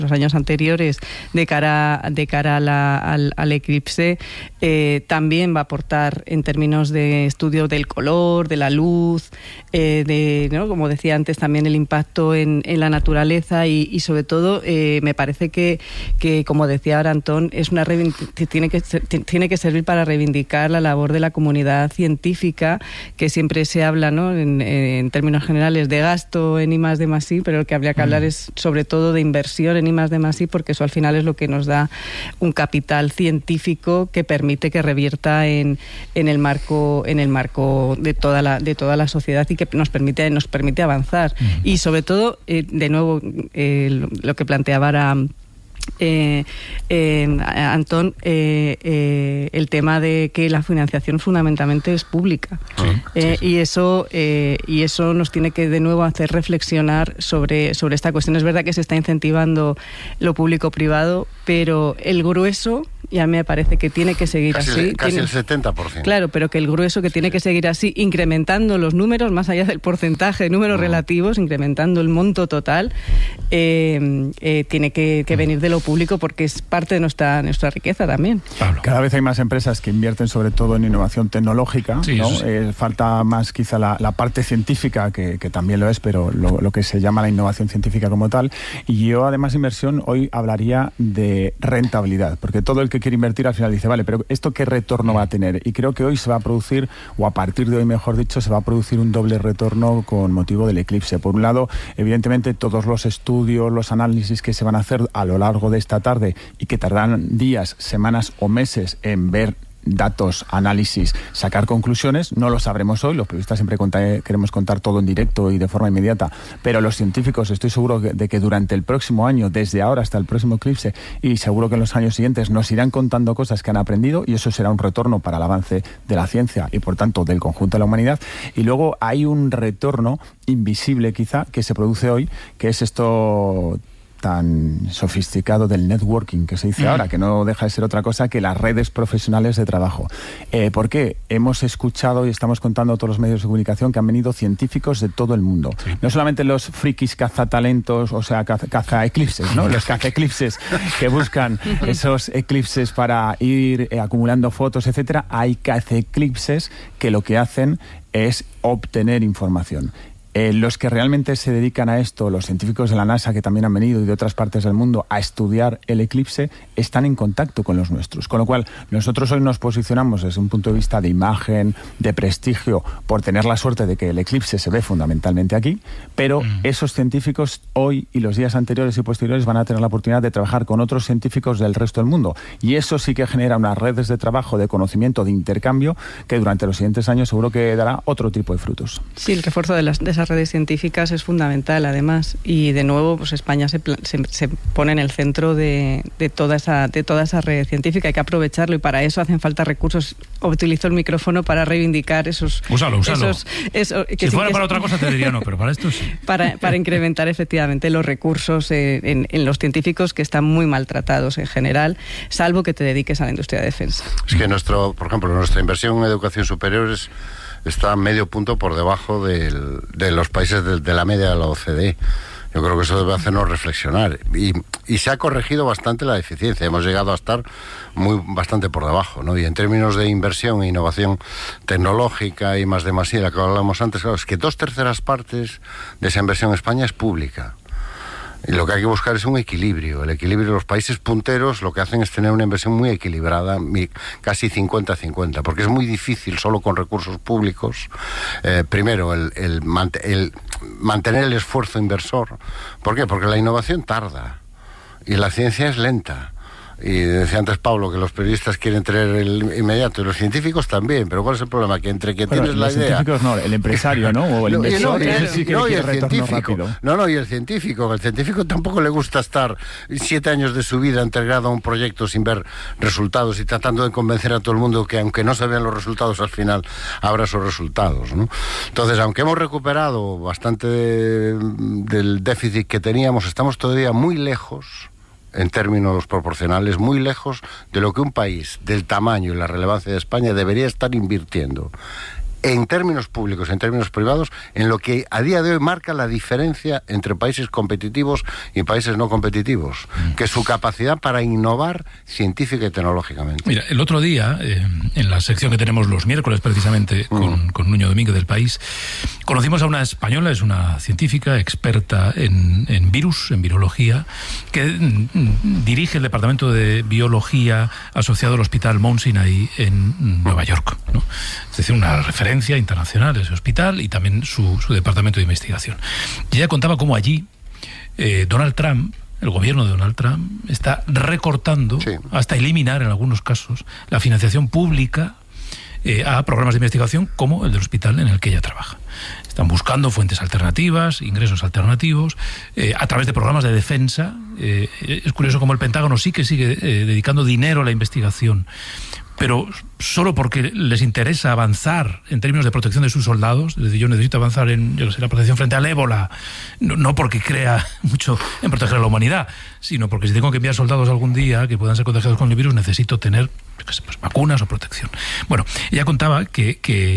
los años anteriores de cara al eclipse, también va a aportar en términos de estudio del color, de la luz, ¿no? Como decía antes, también el impacto en la naturaleza y sobre todo me parece que como decía ahora Antón, tiene que servir para reivindicar la labor de la comunidad científica, que siempre se habla, ¿no? en términos generales de gasto en I+D+I, pero lo que habría que hablar es sobre todo de inversión en I+D+I, porque eso al final es lo que nos da un capital científico que permite que revierta en el marco de toda la sociedad y que nos permite avanzar. Y sobre todo, de nuevo, lo que planteaba ahora Antón, el tema de que la financiación fundamentalmente es pública. Y eso nos tiene que de nuevo hacer reflexionar sobre esta cuestión. Es verdad que se está incentivando lo público-privado, pero el grueso ya me parece que tiene que seguir así. Casi el 70%. Claro, pero que el grueso que tiene que seguir así, incrementando los números, más allá del porcentaje de números relativos, incrementando el monto total, tiene que venir de lo público, porque es parte de nuestra riqueza también. Pablo. Cada vez hay más empresas que invierten sobre todo en innovación tecnológica, sí, ¿no? Falta más quizá la parte científica, que también lo es, pero lo que se llama la innovación científica como tal. Y yo, además de inversión, hoy hablaría de rentabilidad, porque todo el que quiere invertir al final dice, vale, pero ¿esto qué retorno va a tener? Y creo que hoy se va a producir, o a partir de hoy mejor dicho, se va a producir un doble retorno con motivo del eclipse. Por un lado, evidentemente, todos los estudios, los análisis que se van a hacer a lo largo de esta tarde y que tardan días, semanas o meses en ver datos, análisis, sacar conclusiones, no lo sabremos hoy. Los periodistas siempre queremos contar todo en directo y de forma inmediata, pero los científicos estoy seguro de que durante el próximo año, desde ahora hasta el próximo eclipse, y seguro que en los años siguientes, nos irán contando cosas que han aprendido, y eso será un retorno para el avance de la ciencia y por tanto del conjunto de la humanidad. Y luego hay un retorno invisible quizá que se produce hoy, que es esto tan sofisticado del networking que se dice ahora, que no deja de ser otra cosa que las redes profesionales de trabajo. ¿Por qué? Hemos escuchado y estamos contando a todos los medios de comunicación que han venido científicos de todo el mundo. Sí. No solamente los frikis cazatalentos, o sea, caza eclipses, ¿no? Los caza eclipses que buscan esos eclipses para ir acumulando fotos, etcétera. Hay caza eclipses que lo que hacen es obtener información. Los que realmente se dedican a esto, los científicos de la NASA que también han venido y de otras partes del mundo a estudiar el eclipse, están en contacto con los nuestros. Con lo cual, nosotros hoy nos posicionamos desde un punto de vista de imagen, de prestigio, por tener la suerte de que el eclipse se ve fundamentalmente aquí, pero esos científicos hoy y los días anteriores y posteriores van a tener la oportunidad de trabajar con otros científicos del resto del mundo. Y eso sí que genera unas redes de trabajo, de conocimiento, de intercambio, que durante los siguientes años seguro que dará otro tipo de frutos. Sí, el refuerzo de esas redes científicas es fundamental, además, y de nuevo pues España se pone en el centro de toda esa red científica. Hay que aprovecharlo y para eso hacen falta recursos. Utilizo el micrófono para reivindicar esos... Úsalo. Si fuera para otra cosa te diría no, pero para esto sí. Para incrementar efectivamente los recursos en los científicos, que están muy maltratados en general, salvo que te dediques a la industria de defensa. Es que por ejemplo, nuestra inversión en educación superior está medio punto por debajo de los países de la media de la OCDE. Yo creo que eso debe hacernos reflexionar. Y se ha corregido bastante la deficiencia. Hemos llegado a estar bastante por debajo, ¿no? Y en términos de inversión e innovación tecnológica y I+D+I, de la que hablábamos antes, claro, es que 2/3 partes de esa inversión en España es pública. Y lo que hay que buscar es un equilibrio. El equilibrio de los países punteros lo que hacen es tener una inversión muy equilibrada, casi 50-50, porque es muy difícil solo con recursos públicos, primero, el mantener el esfuerzo inversor. ¿Por qué? Porque la innovación tarda y la ciencia es lenta. Y decía antes Pablo que los periodistas quieren tener el inmediato y los científicos también, pero ¿cuál es el problema? Que entre que tienes la idea... Los científicos no, el empresario, ¿no? O el inversor, sí que quiere retorno rápido. Y el científico tampoco le gusta estar 7 años de su vida entregado a un proyecto sin ver resultados y tratando de convencer a todo el mundo que aunque no se vean los resultados, al final habrá esos resultados, ¿no? Entonces, aunque hemos recuperado bastante del déficit que teníamos, estamos todavía muy lejos, en términos proporcionales, muy lejos de lo que un país del tamaño y la relevancia de España debería estar invirtiendo en términos públicos, en términos privados, en lo que a día de hoy marca la diferencia entre países competitivos y países no competitivos, que es su capacidad para innovar científica y tecnológicamente. Mira, el otro día, en la sección que tenemos los miércoles precisamente con Nuño Domínguez del País, conocimos a una española, es una científica experta en virus, en virología, que dirige el departamento de biología asociado al Hospital Mount Sinai en Nueva York, ¿no? Es decir, una referencia internacional ese hospital y también su departamento de investigación. Y ella contaba cómo allí Donald Trump, el gobierno de Donald Trump, está recortando, hasta eliminar en algunos casos, la financiación pública a programas de investigación como el del hospital en el que ella trabaja. Están buscando fuentes alternativas, ingresos alternativos, a través de programas de defensa. Es curioso cómo el Pentágono sí que sigue dedicando dinero a la investigación, pero solo porque les interesa avanzar en términos de protección de sus soldados. Es decir, yo necesito avanzar en la protección frente al ébola, no porque crea mucho en proteger a la humanidad, sino porque si tengo que enviar soldados algún día que puedan ser contagiados con el virus, necesito tener vacunas o protección. Bueno, ella contaba que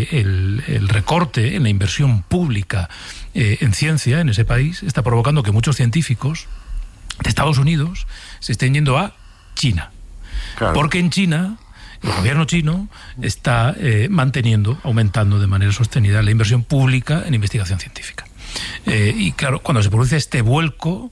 el recorte en la inversión pública en ciencia en ese país está provocando que muchos científicos de Estados Unidos se estén yendo a China. Claro. Porque en China el gobierno chino está aumentando de manera sostenida la inversión pública en investigación científica. Y claro, cuando se produce este vuelco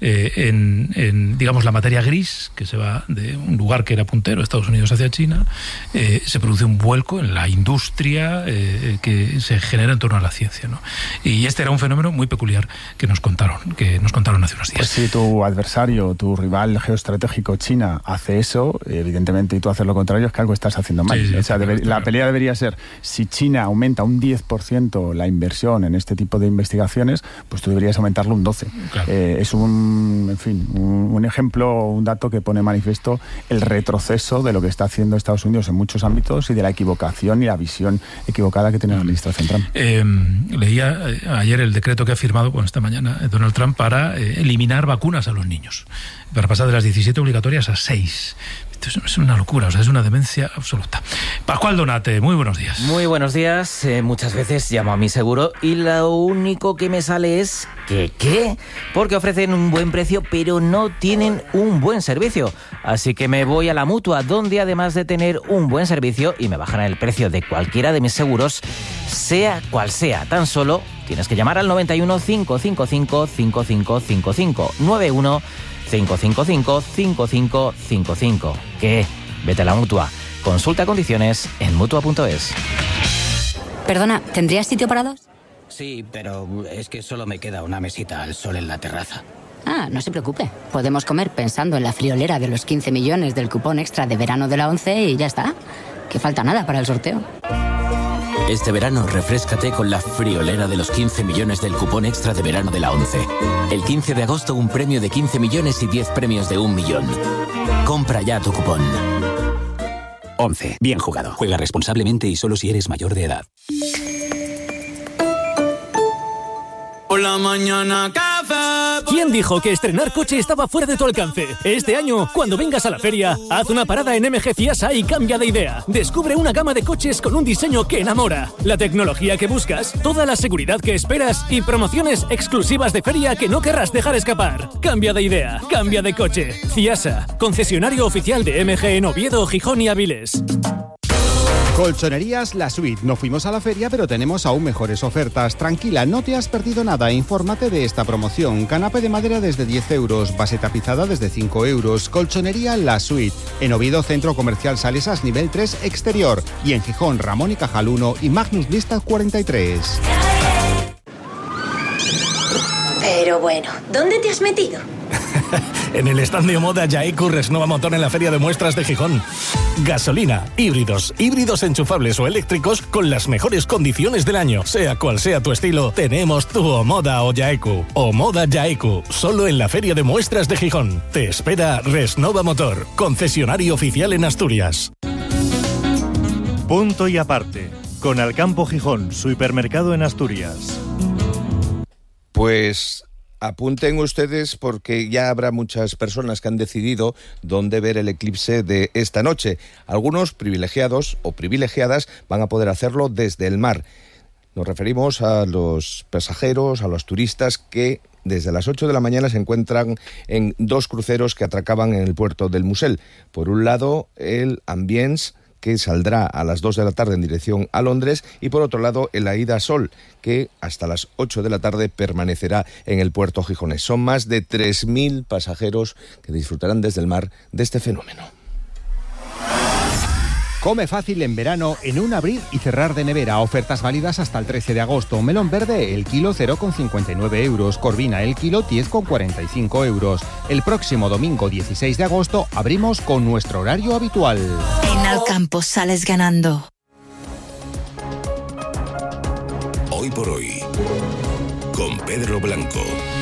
digamos, la materia gris, que se va de un lugar que era puntero, Estados Unidos, hacia China, se produce un vuelco en la industria que se genera en torno a la ciencia, ¿no? Y este era un fenómeno muy peculiar que nos contaron hace unos días. Pues si tu adversario, tu rival geoestratégico China hace eso, evidentemente, y tú haces lo contrario, es que algo estás haciendo mal. Sí, o sea, la pelea debería ser, si China aumenta un 10% la inversión en este tipo de investigaciones, pues tú deberías aumentarlo un 12%. Claro. Es un ejemplo, un dato que pone manifiesto el retroceso de lo que está haciendo Estados Unidos en muchos ámbitos y de la equivocación y la visión equivocada que tiene la administración Trump. Leía ayer el decreto que ha firmado esta mañana Donald Trump para eliminar vacunas a los niños, para pasar de las 17 obligatorias a 6. Esto es una locura, o sea, es una demencia absoluta. Pascual Donate, muy buenos días. Muy buenos días. Muchas veces llamo a mi seguro y lo único que me sale es ¿qué? Porque ofrecen un buen precio, pero no tienen un buen servicio. Así que me voy a la Mutua, donde además de tener un buen servicio y me bajan el precio de cualquiera de mis seguros, sea cual sea, tan solo tienes que llamar al 91 555 5555 91 555 5555. ¿Qué? Vete a la Mutua. Consulta condiciones en Mutua.es. Perdona, ¿tendrías sitio para dos? Sí, pero es que solo me queda una mesita al sol en la terraza. Ah, no se preocupe. Podemos comer pensando en la friolera de los 15 millones del cupón extra de verano de la ONCE y ya está. Que falta nada para el sorteo. Este verano, refréscate con la friolera de los 15 millones del cupón extra de verano de la ONCE. El 15 de agosto, un premio de 15 millones y 10 premios de 1 millón. Compra ya tu cupón. ONCE. Bien jugado. Juega responsablemente y solo si eres mayor de edad. Por la mañana café. ¿Quién dijo que estrenar coche estaba fuera de tu alcance? Este año, cuando vengas a la feria, haz una parada en MG Fiasa y cambia de idea. Descubre una gama de coches con un diseño que enamora, la tecnología que buscas, toda la seguridad que esperas y promociones exclusivas de feria que no querrás dejar escapar. Cambia de idea, cambia de coche. Fiasa, concesionario oficial de MG en Oviedo, Gijón y Avilés. Colchonerías La Suite. No fuimos a la feria, pero tenemos aún mejores ofertas. Tranquila, no te has perdido nada. Infórmate de esta promoción. Canapé de madera desde 10 euros. Base tapizada desde 5 euros. Colchonería La Suite. En Oviedo, Centro Comercial Salesas, nivel 3, exterior. Y en Gijón, Ramón y Cajal 1 y Magnus Lista 43. Pero bueno, ¿dónde te has metido? En el stand de Omoda Jaeku Resnova Motor en la Feria de Muestras de Gijón. Gasolina, híbridos enchufables o eléctricos con las mejores condiciones del año. Sea cual sea tu estilo, tenemos tu Omoda o Jaeku. Omoda Jaeku, solo en la Feria de Muestras de Gijón. Te espera Resnova Motor, concesionario oficial en Asturias. Punto y aparte, con Alcampo Gijón, su hipermercado en Asturias. Pues apunten ustedes porque ya habrá muchas personas que han decidido dónde ver el eclipse de esta noche. Algunos privilegiados o privilegiadas van a poder hacerlo desde el mar. Nos referimos a los pasajeros, a los turistas que desde las 8 de la mañana se encuentran en 2 cruceros que atracaban en el puerto del Musel. Por un lado, el Ambience, que saldrá a las 2 de la tarde en dirección a Londres, y por otro lado el Aida Sol, que hasta las 8 de la tarde permanecerá en el puerto gijonés. Son más de 3.000 pasajeros que disfrutarán desde el mar de este fenómeno. Come fácil en verano en un abrir y cerrar de nevera. Ofertas válidas hasta el 13 de agosto. Melón verde, el kilo 0,59 euros. Corvina, el kilo 10,45 euros. El próximo domingo 16 de agosto abrimos con nuestro horario habitual. En Alcampo sales ganando. Hoy por hoy, con Pedro Blanco.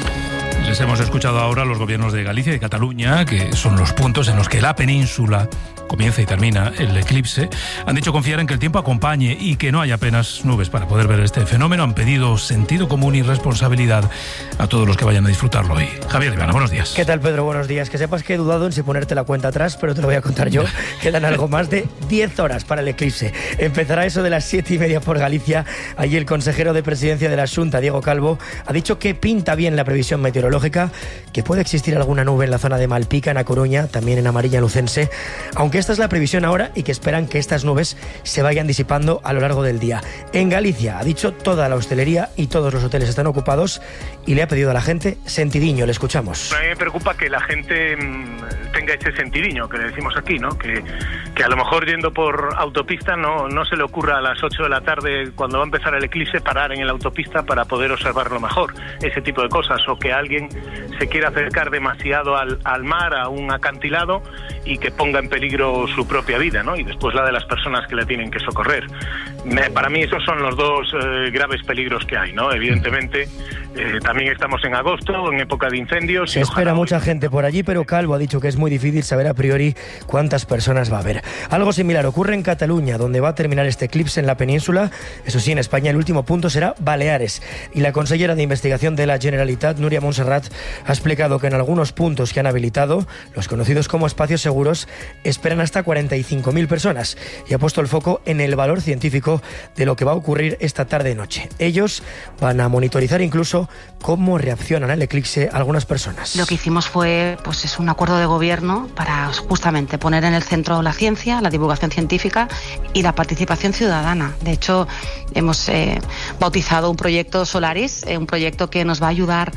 Les hemos escuchado ahora a los gobiernos de Galicia y Cataluña, que son los puntos en los que la península comienza y termina el eclipse. Han dicho confiar en que el tiempo acompañe y que no haya apenas nubes para poder ver este fenómeno. Han pedido sentido común y responsabilidad a todos los que vayan a disfrutarlo hoy. Javier Ivana, buenos días. ¿Qué tal, Pedro? Buenos días. Que sepas que he dudado en si ponerte la cuenta atrás, pero te lo voy a contar yo. Quedan algo más de 10 horas para el eclipse. Empezará eso de las 7:30 por Galicia. Allí el consejero de Presidencia de la Xunta, Diego Calvo, ha dicho que pinta bien la previsión meteorológica, que puede existir alguna nube en la zona de Malpica, en A Coruña, también en Amarilla, Lucense, aunque esta es la previsión ahora y que esperan que estas nubes se vayan disipando a lo largo del día. En Galicia, ha dicho, toda la hostelería y todos los hoteles están ocupados y le ha pedido a la gente sentidiño. Le escuchamos. A mí me preocupa que la gente tenga ese sentidiño que le decimos aquí, ¿no? Que a lo mejor yendo por autopista no se le ocurra a las 8 de la tarde, cuando va a empezar el eclipse, parar en la autopista para poder observarlo mejor. Ese tipo de cosas. O que alguien se quiera acercar demasiado al mar, a un acantilado, y que ponga en peligro su propia vida, ¿no? Y después la de las personas que le tienen que socorrer. Para mí esos son los dos graves peligros que hay, ¿no? Evidentemente, también estamos en agosto, en época de incendios. Se espera mucha gente por allí, pero Calvo ha dicho que es muy difícil saber a priori cuántas personas va a haber. Algo similar ocurre en Cataluña, donde va a terminar este eclipse en la península. Eso sí, en España el último punto será Baleares. Y la consellera de Investigación de la Generalitat, Núria Montserrat, ha explicado que en algunos puntos que han habilitado, los conocidos como espacios seguros, esperan hasta 45.000 personas, y ha puesto el foco en el valor científico de lo que va a ocurrir esta tarde-noche. Ellos van a monitorizar incluso cómo reaccionan al eclipse algunas personas. Lo que hicimos fue es un acuerdo de gobierno para justamente poner en el centro la ciencia, la divulgación científica y la participación ciudadana. De hecho, hemos bautizado un proyecto Solaris, un proyecto que nos va a ayudar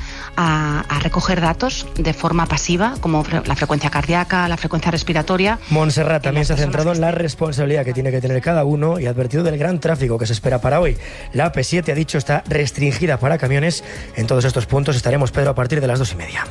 a recoger datos de forma pasiva, como la frecuencia cardíaca, la frecuencia respiratoria. Montserrat también se ha centrado en la responsabilidad que tiene que tener cada uno y ha advertido del gran tráfico que se espera para hoy. La AP7, ha dicho, está restringida para camiones. En todos estos puntos estaremos, Pedro, a partir de las 2:30.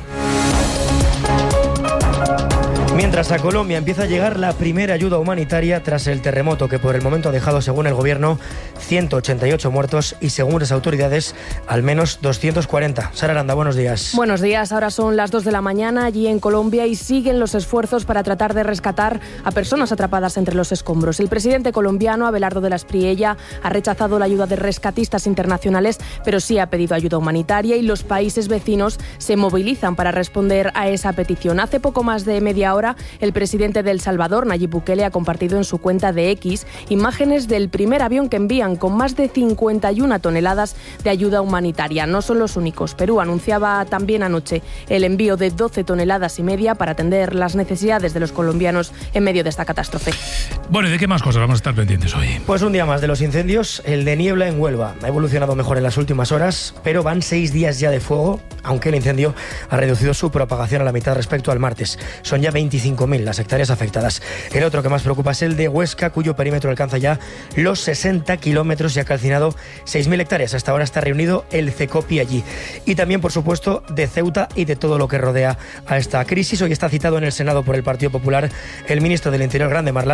Mientras a Colombia empieza a llegar la primera ayuda humanitaria tras el terremoto que por el momento ha dejado, según el gobierno, 188 muertos y, según las autoridades, al menos 240. Sara Aranda, buenos días. Buenos días, ahora son las 2 de la mañana allí en Colombia y siguen los esfuerzos para tratar de rescatar a personas atrapadas entre los escombros. El presidente colombiano, Abelardo de la Espriella, ha rechazado la ayuda de rescatistas internacionales, pero sí ha pedido ayuda humanitaria y los países vecinos se movilizan para responder a esa petición. Hace poco más de media hora, el presidente de El Salvador, Nayib Bukele, ha compartido en su cuenta de X imágenes del primer avión que envían con más de 51 toneladas de ayuda humanitaria. No son los únicos. Perú anunciaba también anoche el envío de 12 toneladas y media para atender las necesidades de los colombianos en medio de esta catástrofe. Bueno, ¿y de qué más cosas vamos a estar pendientes hoy? Pues un día más de los incendios. El de niebla en Huelva ha evolucionado mejor en las últimas horas, pero van 6 días ya de fuego, aunque el incendio ha reducido su propagación a la mitad respecto al martes. Son ya 25.000 las hectáreas afectadas. El otro que más preocupa es el de Huesca, cuyo perímetro alcanza ya los 60 kilómetros y ha calcinado 6.000 hectáreas. Hasta ahora está reunido el CECOPI allí. Y también, por supuesto, de Ceuta y de todo lo que rodea a esta crisis. Hoy está citado en el Senado por el Partido Popular el ministro del Interior, Grande Marlaska, para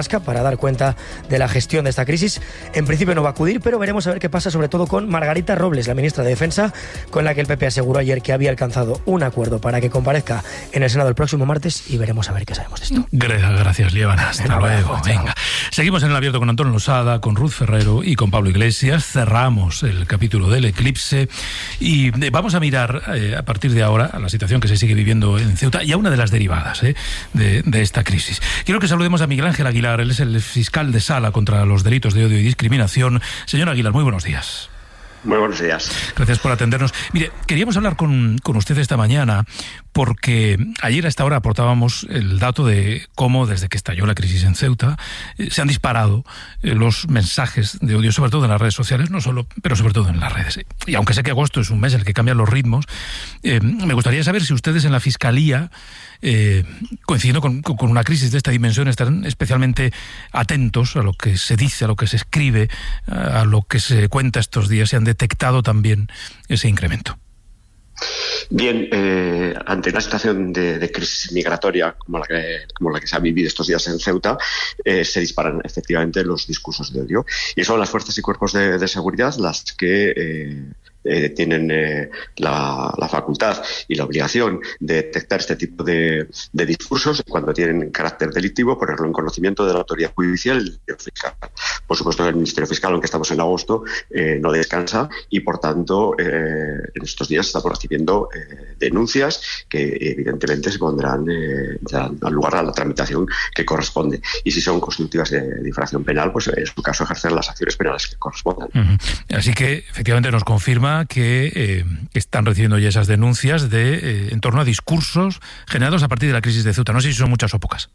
dar cuenta de la gestión de esta crisis. En principio no va a acudir, pero veremos a ver qué pasa, sobre todo con Margarita Robles, la ministra de Defensa, con la que el PP aseguró ayer que había alcanzado un acuerdo para que comparezca en el Senado el próximo martes, y veremos a ver qué sabemos de esto. Gracias, Liébana. Hasta luego. Venga. Seguimos en el abierto con Antonio Losada, con Ruth Ferrero y con Pablo Iglesias. Cerramos el capítulo del eclipse y vamos a mirar a partir de ahora a la situación que se sigue viviendo en Ceuta y a una de las derivadas de esta crisis. Quiero que saludemos a Miguel Ángel Aguilar. Él es el fiscal de Sala contra los delitos de odio y discriminación. Señor Aguilar, muy buenos días. Muy buenos días. Gracias por atendernos. Mire, queríamos hablar con usted esta mañana porque ayer a esta hora aportábamos el dato de cómo desde que estalló la crisis en Ceuta se han disparado los mensajes de odio, sobre todo en las redes sociales, no solo, pero sobre todo en las redes. Y aunque sé que agosto es un mes en el que cambian los ritmos, me gustaría saber si ustedes en la Fiscalía, coincidiendo con una crisis de esta dimensión, están especialmente atentos a lo que se dice, a lo que se escribe, a lo que se cuenta estos días, y han detectado también ese incremento. Bien, ante una situación de crisis migratoria como la que se ha vivido estos días en Ceuta, se disparan efectivamente los discursos de odio. Y son las fuerzas y cuerpos de seguridad las que tienen la facultad y la obligación de detectar este tipo de discursos cuando tienen carácter delictivo, ponerlo en conocimiento de la autoridad judicial y el Ministerio Fiscal. Por supuesto, el Ministerio Fiscal, aunque estamos en agosto, no descansa y, por tanto, en estos días estamos recibiendo denuncias que evidentemente se pondrán darán lugar a la tramitación que corresponde. Y si son constitutivas de infracción penal, pues en su caso ejercer las acciones penales que correspondan. Así que efectivamente nos confirma que están recibiendo ya esas denuncias en torno a discursos generados a partir de la crisis de Ceuta. No sé si son muchas o pocas.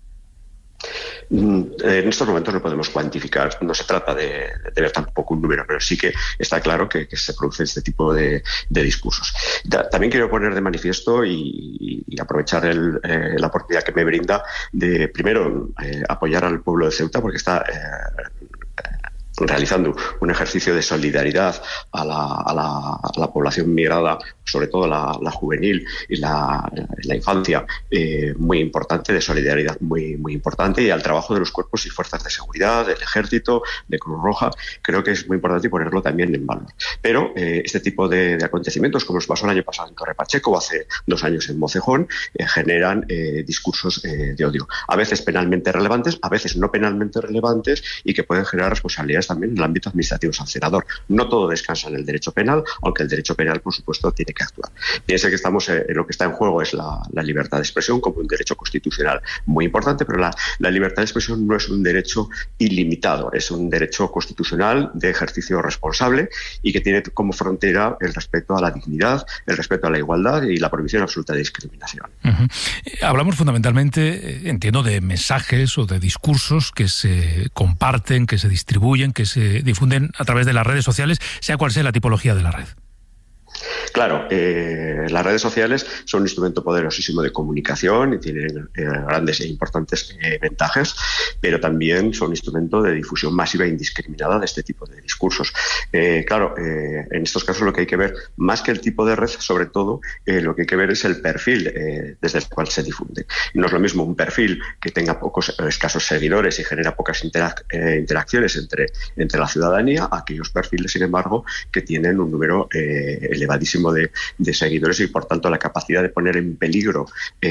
En estos momentos no podemos cuantificar, no se trata de ver tampoco un número, pero sí que está claro que se produce este tipo de discursos. También quiero poner de manifiesto y aprovechar la oportunidad que me brinda de, primero, apoyar al pueblo de Ceuta, porque está realizando un ejercicio de solidaridad a la población migrada, sobre todo la juvenil y la infancia, muy importante, de solidaridad muy importante, y al trabajo de los cuerpos y fuerzas de seguridad, del Ejército, de Cruz Roja. Creo que es muy importante ponerlo también en valor. Pero este tipo de acontecimientos, como nos pasó el año pasado en Torre Pacheco o hace 2 años en Mocejón, generan discursos de odio, a veces penalmente relevantes, a veces no penalmente relevantes, y que pueden generar responsabilidades también en el ámbito administrativo sancionador. No todo descansa en el derecho penal, aunque el derecho penal, por supuesto, tiene que actuar. Piense que estamos en lo que está en juego es la libertad de expresión como un derecho constitucional muy importante, pero la libertad de expresión no es un derecho ilimitado, es un derecho constitucional de ejercicio responsable y que tiene como frontera el respeto a la dignidad, el respeto a la igualdad y la prohibición absoluta de discriminación. Hablamos fundamentalmente, entiendo, de mensajes o de discursos que se comparten, que se distribuyen, que se difunden a través de las redes sociales, sea cual sea la tipología de la red. Claro, las redes sociales son un instrumento poderosísimo de comunicación y tienen grandes e importantes ventajas, pero también son un instrumento de difusión masiva e indiscriminada de este tipo de discursos. Claro, en estos casos lo que hay que ver, más que el tipo de red, sobre todo, lo que hay que ver es el perfil desde el cual se difunde. No es lo mismo un perfil que tenga escasos seguidores y genera pocas interacciones entre la ciudadanía, a aquellos perfiles, sin embargo, que tienen un número elevadísimo de seguidores y, por tanto, la capacidad de poner en peligro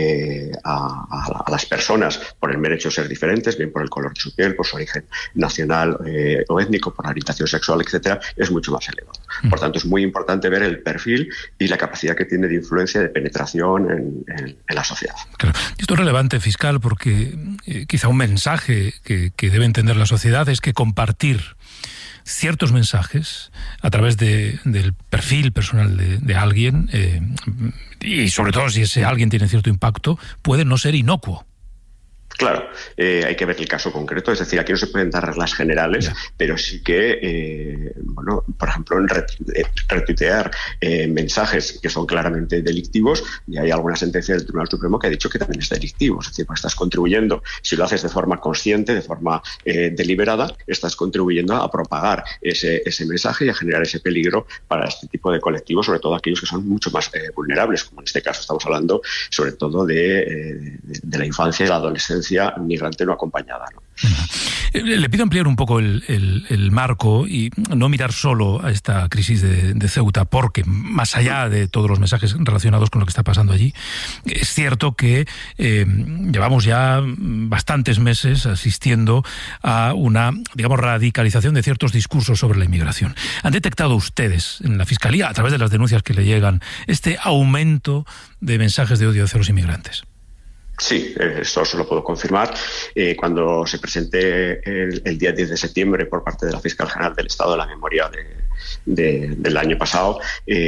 a las personas por el mero hecho de ser diferentes, bien por el color de su piel, por su origen nacional o étnico, por la orientación sexual, etcétera, es mucho más elevado. Por tanto, es muy importante ver el perfil y la capacidad que tiene de influencia, de penetración en la sociedad. Claro. Esto es relevante, fiscal, porque quizá un mensaje que debe entender la sociedad es que compartir ciertos mensajes a través del perfil personal de alguien, y sobre todo si ese alguien tiene cierto impacto, puede no ser inocuo. Claro, hay que ver el caso concreto, es decir, aquí no se pueden dar reglas generales, pero sí que, por ejemplo, en retuitear mensajes que son claramente delictivos, y hay alguna sentencia del Tribunal Supremo que ha dicho que también es delictivo, es decir, pues estás contribuyendo, si lo haces de forma consciente, de forma deliberada, estás contribuyendo a propagar ese mensaje y a generar ese peligro para este tipo de colectivos, sobre todo aquellos que son mucho más vulnerables, como en este caso estamos hablando sobre todo de la infancia y la adolescencia estancia migrante no acompañada, ¿no? Le pido ampliar un poco el marco y no mirar solo a esta crisis de Ceuta, porque más allá de todos los mensajes relacionados con lo que está pasando allí, es cierto que llevamos ya bastantes meses asistiendo a una, digamos, radicalización de ciertos discursos sobre la inmigración. ¿Han detectado ustedes en la Fiscalía, a través de las denuncias que le llegan, este aumento de mensajes de odio hacia los inmigrantes? Sí, eso se lo puedo confirmar. Cuando se presente el día 10 de septiembre por parte de la Fiscal General del Estado la memoria del año pasado,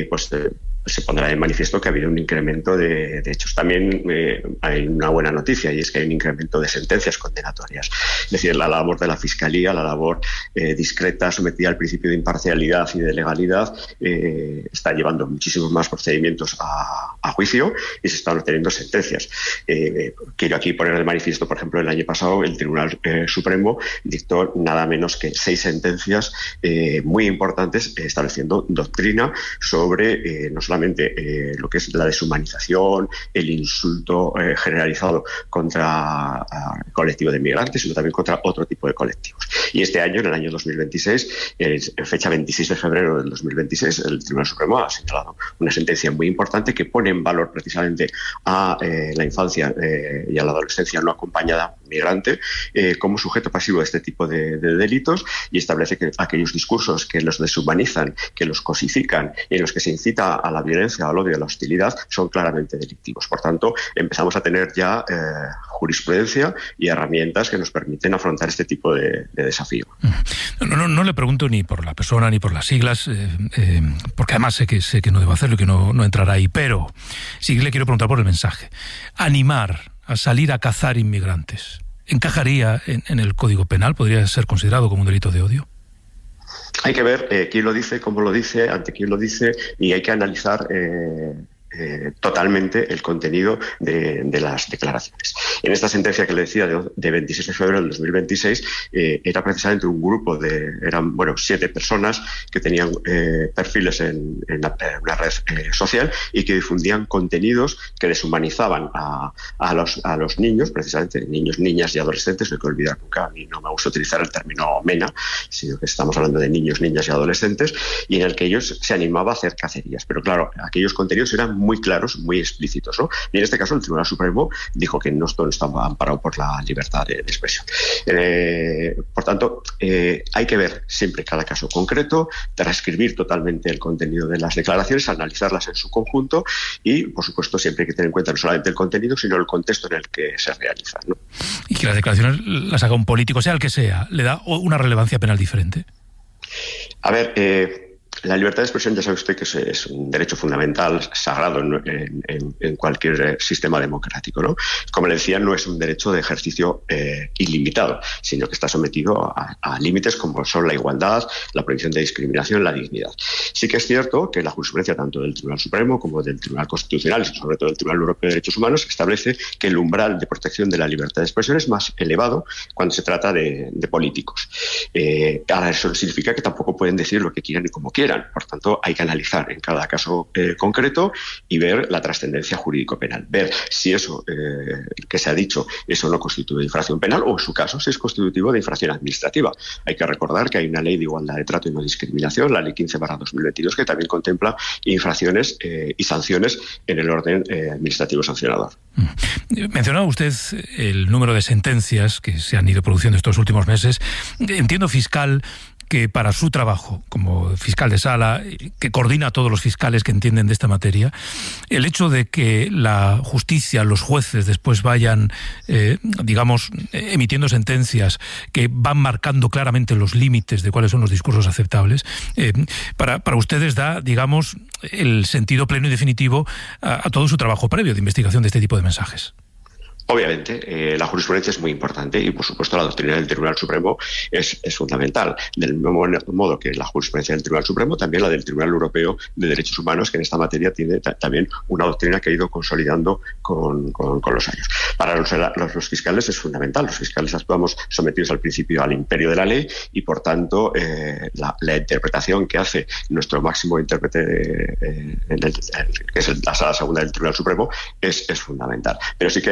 se pondrá de manifiesto que ha habido un incremento de hechos. También hay una buena noticia, y es que hay un incremento de sentencias condenatorias. Es decir, la labor de la Fiscalía, la labor discreta, sometida al principio de imparcialidad y de legalidad, está llevando muchísimos más procedimientos a juicio y se están obteniendo sentencias. Quiero aquí poner de manifiesto, por ejemplo, el año pasado el Tribunal Supremo dictó nada menos que 6 sentencias muy importantes estableciendo doctrina sobre no solamente lo que es la deshumanización, el insulto generalizado contra el colectivo de migrantes, sino también contra otro tipo de colectivos. Y este año, en el año 2026, en fecha 26 de febrero del 2026, el Tribunal Supremo ha señalado una sentencia muy importante que pone en valor precisamente a la infancia y a la adolescencia no acompañada migrante como sujeto pasivo de este tipo de delitos, y establece que aquellos discursos que los deshumanizan, que los cosifican y en los que se incita a la violencia, al odio, a la hostilidad, son claramente delictivos. Por tanto, empezamos a tener ya jurisprudencia y herramientas que nos permiten afrontar este tipo de desafío. No le pregunto ni por la persona ni por las siglas, porque además sé que no debo hacerlo y que no entrará ahí, pero sí que le quiero preguntar por el mensaje. Animar a salir a cazar inmigrantes, ¿encajaría en el Código Penal? ¿Podría ser considerado como un delito de odio? Hay que ver quién lo dice, cómo lo dice, ante quién lo dice, y hay que analizar totalmente el contenido de las declaraciones. En esta sentencia que le decía de 26 de febrero del 2026 era precisamente un grupo eran 7 personas que tenían perfiles en una red social y que difundían contenidos que deshumanizaban a los niños, precisamente niños, niñas y adolescentes. No hay que olvidar nunca, a mí no me gusta utilizar el término MENA, sino que estamos hablando de niños, niñas y adolescentes, y en el que ellos se animaba a hacer cacerías. Pero claro, aquellos contenidos eran muy claros, muy explícitos, ¿no? Y en este caso el Tribunal Supremo dijo que no estaba amparado por la libertad de expresión. Por tanto, hay que ver siempre cada caso concreto, transcribir totalmente el contenido de las declaraciones, analizarlas en su conjunto y, por supuesto, siempre hay que tener en cuenta no solamente el contenido, sino el contexto en el que se realizan, ¿no? Y que las declaraciones las haga un político, sea el que sea, ¿le da una relevancia penal diferente? A ver, la libertad de expresión, ya sabe usted que es un derecho fundamental, sagrado en cualquier sistema democrático, ¿no? Como le decía, no es un derecho de ejercicio ilimitado, sino que está sometido a límites como son la igualdad, la prohibición de discriminación, la dignidad. Sí que es cierto que la jurisprudencia tanto del Tribunal Supremo como del Tribunal Constitucional y sobre todo del Tribunal Europeo de Derechos Humanos establece que el umbral de protección de la libertad de expresión es más elevado cuando se trata de políticos. Ahora, eso no significa que tampoco pueden decir lo que quieran y como quieran. Por tanto, hay que analizar en cada caso concreto y ver la trascendencia jurídico-penal. Ver si eso que se ha dicho, eso no constituye infracción penal o, en su caso, si es constitutivo de infracción administrativa. Hay que recordar que hay una ley de igualdad de trato y no discriminación, la Ley 15/2022, que también contempla infracciones y sanciones en el orden administrativo sancionador. Mencionaba usted el número de sentencias que se han ido produciendo estos últimos meses. Entiendo, fiscal, que para su trabajo como fiscal de sala, que coordina a todos los fiscales que entienden de esta materia, el hecho de que la justicia, los jueces después vayan, emitiendo sentencias que van marcando claramente los límites de cuáles son los discursos aceptables, para ustedes da, digamos, el sentido pleno y definitivo a todo su trabajo previo de investigación de este tipo de mensajes. Obviamente, la jurisprudencia es muy importante y, por supuesto, la doctrina del Tribunal Supremo es fundamental. Del mismo modo que la jurisprudencia del Tribunal Supremo, también la del Tribunal Europeo de Derechos Humanos, que en esta materia tiene también una doctrina que ha ido consolidando con los años. Para los fiscales es fundamental. Los fiscales actuamos sometidos al principio al imperio de la ley y, por tanto, la interpretación que hace nuestro máximo intérprete, que es la Sala Segunda del Tribunal Supremo, es fundamental. Pero sí que ha ido consolidando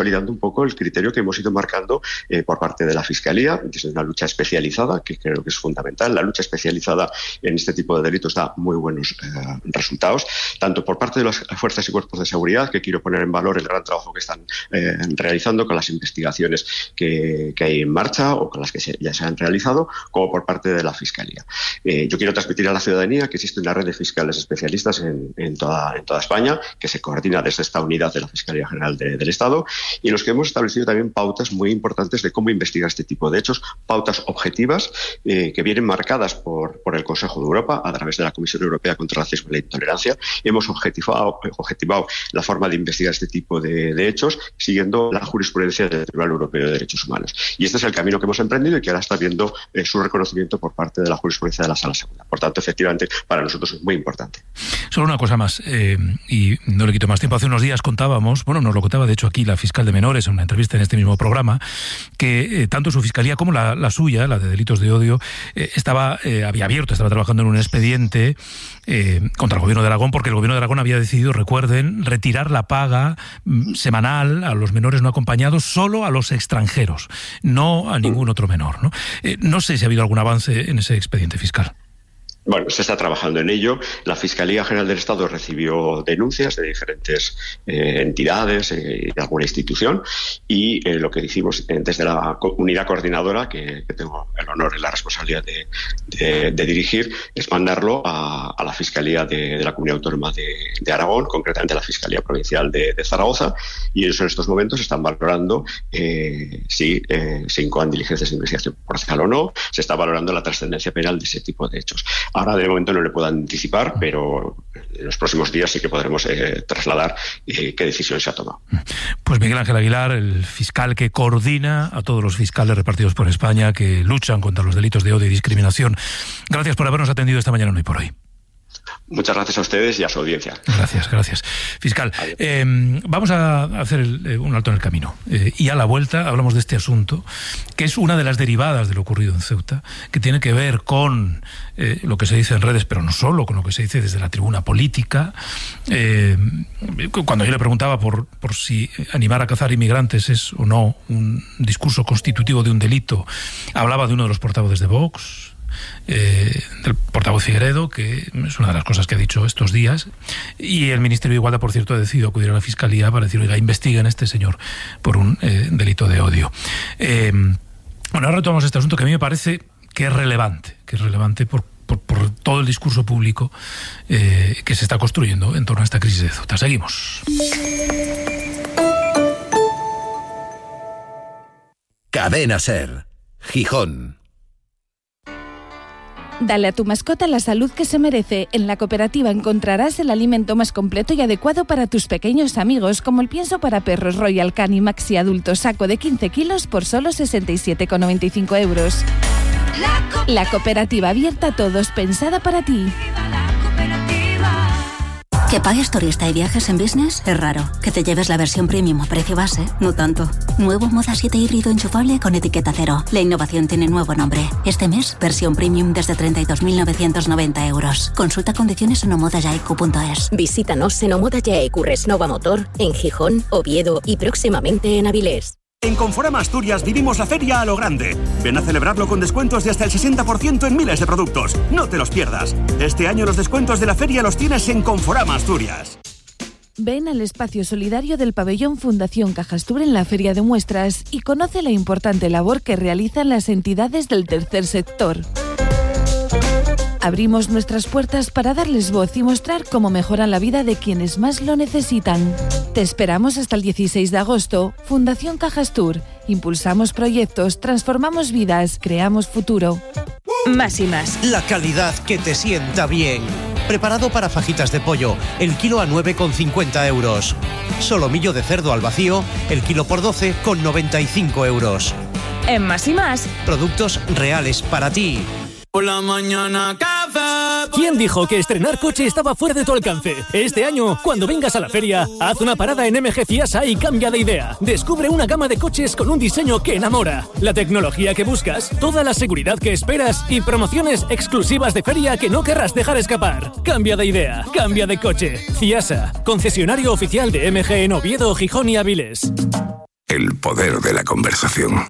consolidando un poco el criterio que hemos ido marcando por parte de la Fiscalía, que es una lucha especializada, que creo que es fundamental. La lucha especializada en este tipo de delitos da muy buenos resultados, tanto por parte de las fuerzas y cuerpos de seguridad, que quiero poner en valor el gran trabajo que están realizando con las investigaciones que hay en marcha o con las que ya se han realizado, como por parte de la Fiscalía. Yo quiero transmitir a la ciudadanía que existe una red de fiscales especialistas en toda España, que se coordina desde esta unidad de la Fiscalía General del Estado, y en los que hemos establecido también pautas muy importantes de cómo investigar este tipo de hechos, pautas objetivas que vienen marcadas por el Consejo de Europa a través de la Comisión Europea contra el Racismo y la Intolerancia. Hemos objetivado la forma de investigar este tipo de hechos siguiendo la jurisprudencia del Tribunal Europeo de Derechos Humanos. Y este es el camino que hemos emprendido y que ahora está viendo su reconocimiento por parte de la jurisprudencia de la Sala Segunda. Por tanto, efectivamente, para nosotros es muy importante. Solo una cosa más, y no le quito más tiempo. Hace unos días contábamos, nos lo contaba de hecho aquí la fiscal de menores en una entrevista en este mismo programa, que tanto su fiscalía como la suya, la de delitos de odio, estaba trabajando en un expediente contra el Gobierno de Aragón, porque el Gobierno de Aragón había decidido, recuerden, retirar la paga semanal a los menores no acompañados solo a los extranjeros, no a ningún otro menor, ¿no? No sé si ha habido algún avance en ese expediente fiscal. Bueno, se está trabajando en ello. La Fiscalía General del Estado recibió denuncias de diferentes entidades y de alguna institución, y lo que hicimos desde la unidad coordinadora, que tengo el honor y la responsabilidad de dirigir, es mandarlo a la Fiscalía de la Comunidad Autónoma de Aragón, concretamente a la Fiscalía Provincial de Zaragoza, y ellos en estos momentos están valorando si se incoan diligencias de investigación procesal o no. Se está valorando la trascendencia penal de ese tipo de hechos. Ahora, de momento, no le puedo anticipar, pero en los próximos días sí que podremos trasladar qué decisión se ha tomado. Pues Miguel Ángel Aguilar, el fiscal que coordina a todos los fiscales repartidos por España que luchan contra los delitos de odio y discriminación. Gracias por habernos atendido esta mañana en Hoy por Hoy. Muchas gracias a ustedes y a su audiencia. Gracias. Fiscal, vamos a hacer un alto en el camino. Y a la vuelta hablamos de este asunto, que es una de las derivadas de lo ocurrido en Ceuta, que tiene que ver con lo que se dice en redes, pero no solo, con lo que se dice desde la tribuna política. Cuando yo le preguntaba por si animar a cazar inmigrantes es o no un discurso constitutivo de un delito, hablaba de uno de los portavoces de Vox, del portavoz Figueredo, que es una de las cosas que ha dicho estos días, y el Ministerio de Igualdad, por cierto, ha decidido acudir a la Fiscalía para decir, oiga, investiguen a este señor por un delito de odio. Ahora retomamos este asunto que a mí me parece que es relevante por todo el discurso público que se está construyendo en torno a esta crisis de Ceuta. Seguimos. Cadena SER, Gijón. Dale a tu mascota la salud que se merece. En la cooperativa encontrarás el alimento más completo y adecuado para tus pequeños amigos, como el pienso para perros Royal Canin Maxi Adulto saco de 15 kilos por solo 67,95 euros. La cooperativa abierta a todos, pensada para ti. Que pagues turista y viajes en business es raro. Que te lleves la versión premium a precio base, no tanto. Nuevo Moda 7 híbrido enchufable con etiqueta cero. La innovación tiene nuevo nombre. Este mes, versión premium desde 32.990 euros. Consulta condiciones en omodayaiq.es. Visítanos en Omoda Yaeq Resnova Motor, en Gijón, Oviedo y próximamente en Avilés. En Conforama Asturias vivimos la feria a lo grande. Ven a celebrarlo con descuentos de hasta el 60% en miles de productos. No te los pierdas. Este año los descuentos de la feria los tienes en Conforama Asturias. Ven al espacio solidario del pabellón Fundación Cajastur en la Feria de Muestras y conoce la importante labor que realizan las entidades del tercer sector. Abrimos nuestras puertas para darles voz y mostrar cómo mejoran la vida de quienes más lo necesitan. Te esperamos hasta el 16 de agosto. Fundación Cajastur. Impulsamos proyectos, transformamos vidas, creamos futuro. Más y más. La calidad que te sienta bien. Preparado para fajitas de pollo, el kilo a 9,50 euros. Solomillo de cerdo al vacío, el kilo por 12,95 euros. En Más y más. Productos reales para ti. Por la mañana café. ¿Quién dijo que estrenar coche estaba fuera de tu alcance? Este año, cuando vengas a la feria, haz una parada en MG Ciasa y cambia de idea. Descubre una gama de coches con un diseño que enamora, la tecnología que buscas, toda la seguridad que esperas y promociones exclusivas de feria que no querrás dejar escapar. Cambia de idea, cambia de coche. Ciasa, concesionario oficial de MG en Oviedo, Gijón y Avilés. El poder de la conversación.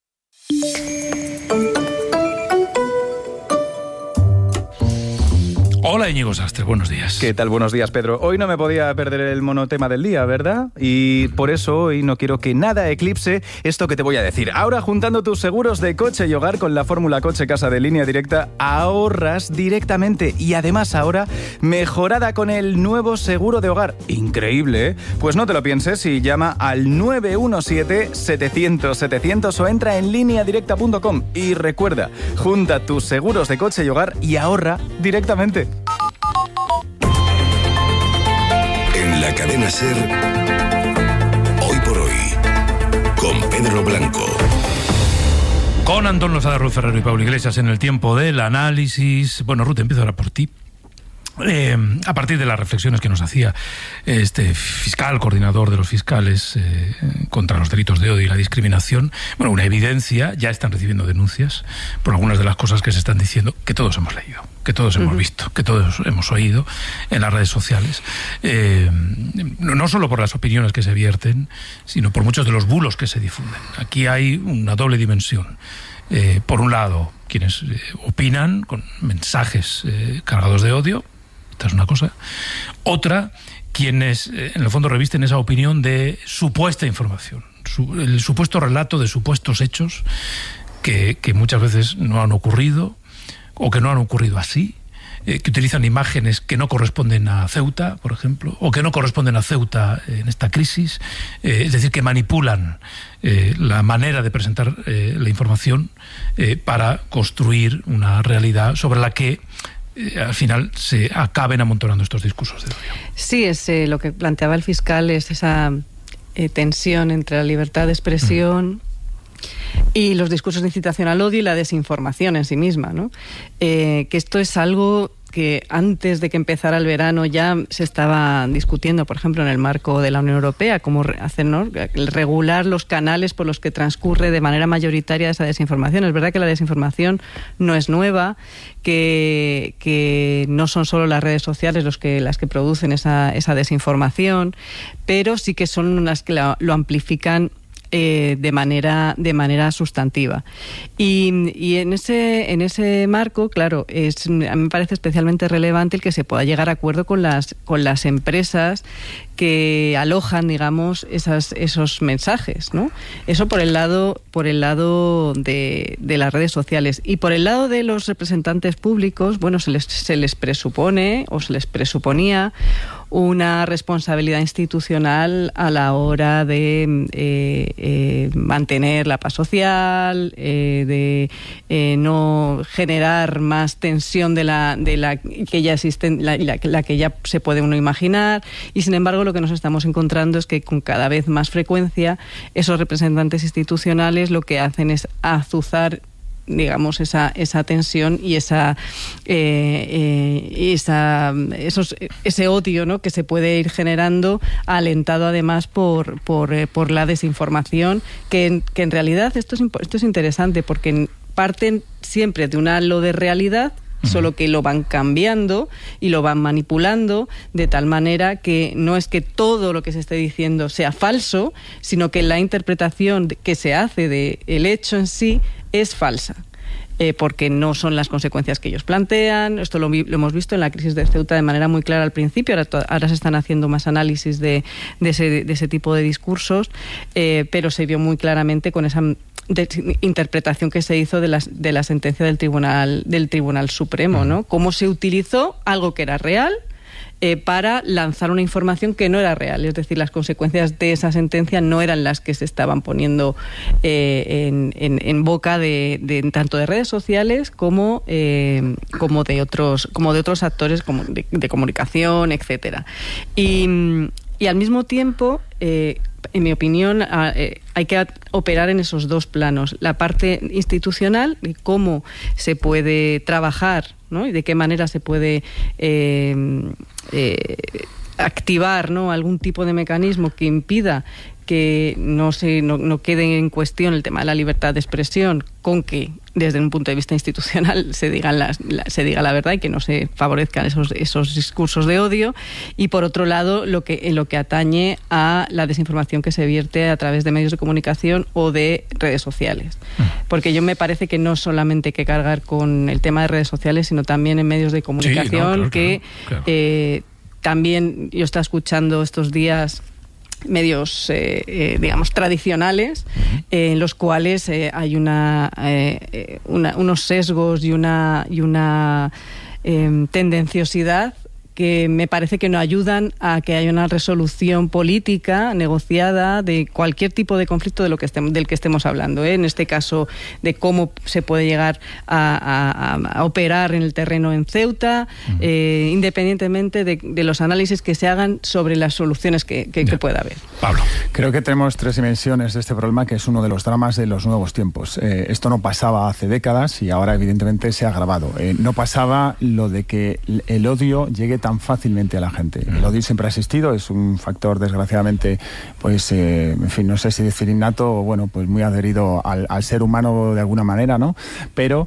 Hola Íñigo Sastre, buenos días. ¿Qué tal? Buenos días, Pedro. Hoy no me podía perder el monotema del día, ¿verdad? Y por eso hoy no quiero que nada eclipse esto que te voy a decir. Ahora, juntando tus seguros de coche y hogar con la fórmula Coche Casa de Línea Directa, ahorras directamente y además ahora mejorada con el nuevo seguro de hogar. Increíble, ¿eh? Pues no te lo pienses y llama al 917-700-700 o entra en lineadirecta.com y recuerda, junta tus seguros de coche y hogar y ahorra directamente. En la cadena SER, Hoy por Hoy, con Pedro Blanco. Con Antón Lozada, Ruth Ferrero y Pablo Iglesias en el tiempo del análisis. Bueno, Ruth, empiezo ahora por ti. A partir de las reflexiones que nos hacía este fiscal, coordinador de los fiscales contra los delitos de odio y la discriminación, bueno, una evidencia, ya están recibiendo denuncias por algunas de las cosas que se están diciendo, que todos hemos leído, que todos hemos visto, que todos hemos oído en las redes sociales, no solo por las opiniones que se vierten, sino por muchos de los bulos que se difunden. Aquí hay una doble dimensión. Por un lado, quienes opinan con mensajes cargados de odio. Esta es una cosa. Otra, quienes en el fondo revisten esa opinión de supuesta información, el supuesto relato de supuestos hechos que muchas veces no han ocurrido o que no han ocurrido así, que utilizan imágenes que no corresponden a Ceuta, por ejemplo, o que no corresponden a Ceuta en esta crisis, es decir, que manipulan la manera de presentar la información para construir una realidad sobre la que al final se acaben amontonando estos discursos de odio. Sí, es lo que planteaba el fiscal, es esa tensión entre la libertad de expresión y los discursos de incitación al odio y la desinformación en sí misma, ¿no? Que esto es algo que antes de que empezara el verano ya se estaba discutiendo, por ejemplo, en el marco de la Unión Europea, cómo hacer, ¿no?, regular los canales por los que transcurre de manera mayoritaria esa desinformación. Es verdad que la desinformación no es nueva, que no son solo las redes sociales las que producen esa desinformación, pero sí que son las que lo amplifican de manera sustantiva. Y en ese marco, claro, a mí me parece especialmente relevante el que se pueda llegar a acuerdo con las empresas que alojan, digamos, esos mensajes, ¿no? Eso por el lado de las redes sociales. Y por el lado de los representantes públicos, bueno, se les presupone o se les presuponía una responsabilidad institucional a la hora de mantener la paz social, de no generar más tensión de la que ya existe, la que ya se puede uno imaginar. Y sin embargo, lo que nos estamos encontrando es que con cada vez más frecuencia esos representantes institucionales lo que hacen es azuzar, digamos, esa tensión y ese odio, ¿no?, que se puede ir generando, alentado además por la desinformación, que en realidad esto es interesante porque parten siempre de un halo de realidad, solo que lo van cambiando y lo van manipulando de tal manera que no es que todo lo que se esté diciendo sea falso, sino que la interpretación que se hace del hecho en sí es falsa. Porque no son las consecuencias que ellos plantean. Esto lo hemos visto en la crisis de Ceuta de manera muy clara al principio. Ahora se están haciendo más análisis de ese tipo de discursos, pero se vio muy claramente con esa interpretación que se hizo de la sentencia del Tribunal Supremo, ¿no? Cómo se utilizó algo que era real para lanzar una información que no era real. Es decir, las consecuencias de esa sentencia no eran las que se estaban poniendo en boca de tanto de redes sociales como de otros actores de comunicación, etcétera. Y al mismo tiempo, en mi opinión, hay que operar en esos dos planos. La parte institucional, de cómo se puede trabajar, ¿no?, y de qué manera se puede activar, ¿no?, algún tipo de mecanismo que impida que no quede en cuestión el tema de la libertad de expresión, con que desde un punto de vista institucional se diga la verdad y que no se favorezcan esos discursos de odio, y por otro lado lo que atañe a la desinformación que se vierte a través de medios de comunicación o de redes sociales, porque yo me parece que no solamente hay que cargar con el tema de redes sociales, sino también en medios de comunicación, claro. También yo estaba escuchando estos días medios, digamos, tradicionales, en los cuales hay unos sesgos y una tendenciosidad que me parece que no ayudan a que haya una resolución política negociada de cualquier tipo de conflicto del que estemos hablando, en este caso de cómo se puede llegar a operar en el terreno en Ceuta, independientemente de los análisis que se hagan sobre las soluciones que pueda haber. Pablo. Creo que tenemos tres dimensiones de este problema, que es uno de los dramas de los nuevos tiempos. Esto no pasaba hace décadas y ahora evidentemente se ha agravado. No pasaba lo de que el odio llegue tan fácilmente a la gente. El odio siempre ha existido, es un factor desgraciadamente, pues, en fin, no sé si decir innato o, bueno, pues muy adherido al ser humano de alguna manera, ¿no? Pero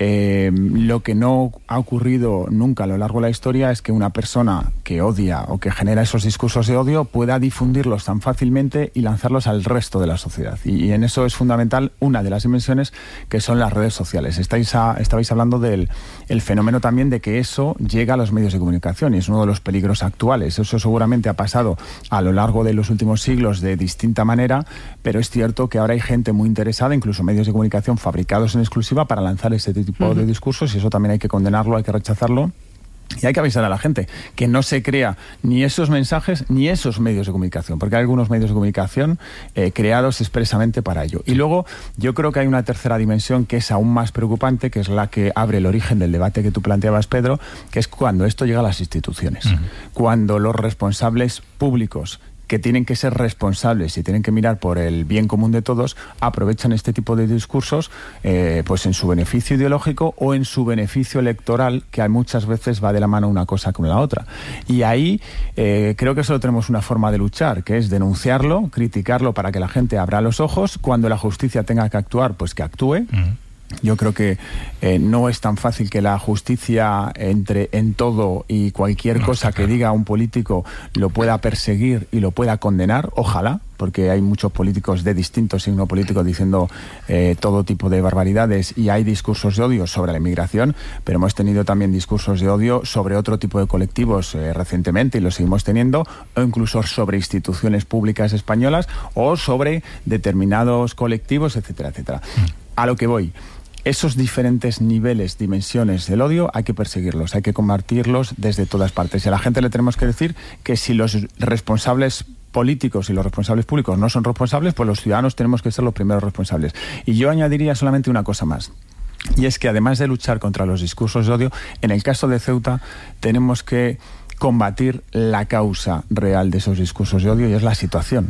lo que no ha ocurrido nunca a lo largo de la historia es que una persona que odia o que genera esos discursos de odio pueda difundirlos tan fácilmente y lanzarlos al resto de la sociedad. Y en eso es fundamental una de las dimensiones, que son las redes sociales. Estabais hablando del fenómeno también de que eso llega a los medios de comunicación, y es uno de los peligros actuales. Eso seguramente ha pasado a lo largo de los últimos siglos de distinta manera, pero es cierto que ahora hay gente muy interesada, incluso medios de comunicación fabricados en exclusiva para lanzar este tipo de discursos, y eso también hay que condenarlo, hay que rechazarlo. Y hay que avisar a la gente que no se crea ni esos mensajes ni esos medios de comunicación, porque hay algunos medios de comunicación creados expresamente para ello. Y luego yo creo que hay una tercera dimensión que es aún más preocupante, que es la que abre el origen del debate que tú planteabas, Pedro, que es cuando esto llega a las instituciones, cuando los responsables públicos, que tienen que ser responsables y tienen que mirar por el bien común de todos, aprovechan este tipo de discursos pues en su beneficio ideológico o en su beneficio electoral, que muchas veces va de la mano una cosa con la otra. Y ahí creo que solo tenemos una forma de luchar, que es denunciarlo, criticarlo para que la gente abra los ojos. Cuando la justicia tenga que actuar, pues que actúe. Yo creo que no es tan fácil que la justicia entre en todo y cualquier cosa que diga un político lo pueda perseguir y lo pueda condenar. Ojalá, porque hay muchos políticos de distinto signo político diciendo todo tipo de barbaridades, y hay discursos de odio sobre la inmigración, pero hemos tenido también discursos de odio sobre otro tipo de colectivos recientemente, y lo seguimos teniendo, o incluso sobre instituciones públicas españolas o sobre determinados colectivos, etcétera, etcétera. A lo que voy, esos diferentes niveles, dimensiones del odio, hay que perseguirlos, hay que combatirlos desde todas partes. Y a la gente le tenemos que decir que si los responsables políticos y los responsables públicos no son responsables, pues los ciudadanos tenemos que ser los primeros responsables. Y yo añadiría solamente una cosa más. Y es que además de luchar contra los discursos de odio, en el caso de Ceuta tenemos que combatir la causa real de esos discursos de odio, y es la situación.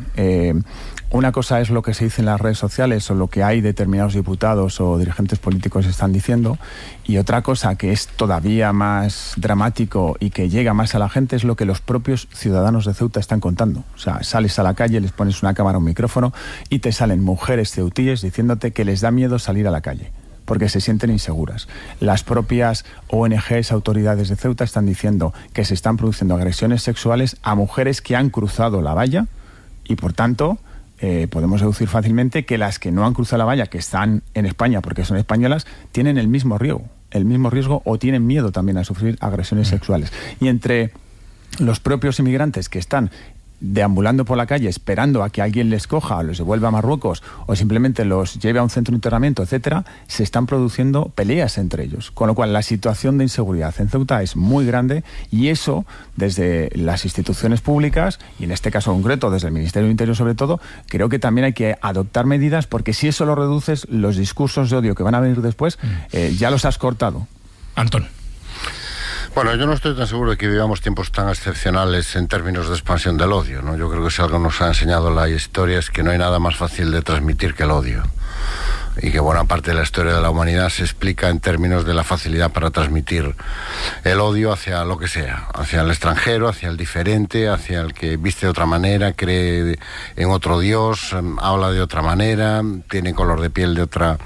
Una cosa es lo que se dice en las redes sociales o lo que hay determinados diputados o dirigentes políticos están diciendo, y otra cosa que es todavía más dramático y que llega más a la gente es lo que los propios ciudadanos de Ceuta están contando. O sea, sales a la calle, les pones una cámara, un micrófono, y te salen mujeres ceutíes diciéndote que les da miedo salir a la calle porque se sienten inseguras. Las propias ONGs, autoridades de Ceuta, están diciendo que se están produciendo agresiones sexuales a mujeres que han cruzado la valla, y por tanto podemos deducir fácilmente que las que no han cruzado la valla, que están en España porque son españolas, tienen el mismo riesgo o tienen miedo también a sufrir agresiones sexuales. Y entre los propios inmigrantes que están deambulando por la calle esperando a que alguien les coja o los devuelva a Marruecos o simplemente los lleve a un centro de internamiento, etcétera, se están produciendo peleas entre ellos, con lo cual la situación de inseguridad en Ceuta es muy grande, y eso desde las instituciones públicas, y en este caso concreto desde el Ministerio del Interior sobre todo, creo que también hay que adoptar medidas, porque si eso lo reduces, los discursos de odio que van a venir después ya los has cortado. Antón. Bueno, yo no estoy tan seguro de que vivamos tiempos tan excepcionales en términos de expansión del odio, ¿no? Yo creo que si algo nos ha enseñado la historia es que no hay nada más fácil de transmitir que el odio. y que buena parte de la historia de la humanidad se explica en términos de la facilidad para transmitir el odio hacia lo que sea, hacia el extranjero, hacia el diferente, hacia el que viste de otra manera, cree en otro Dios, habla de otra manera, tiene color de piel de otra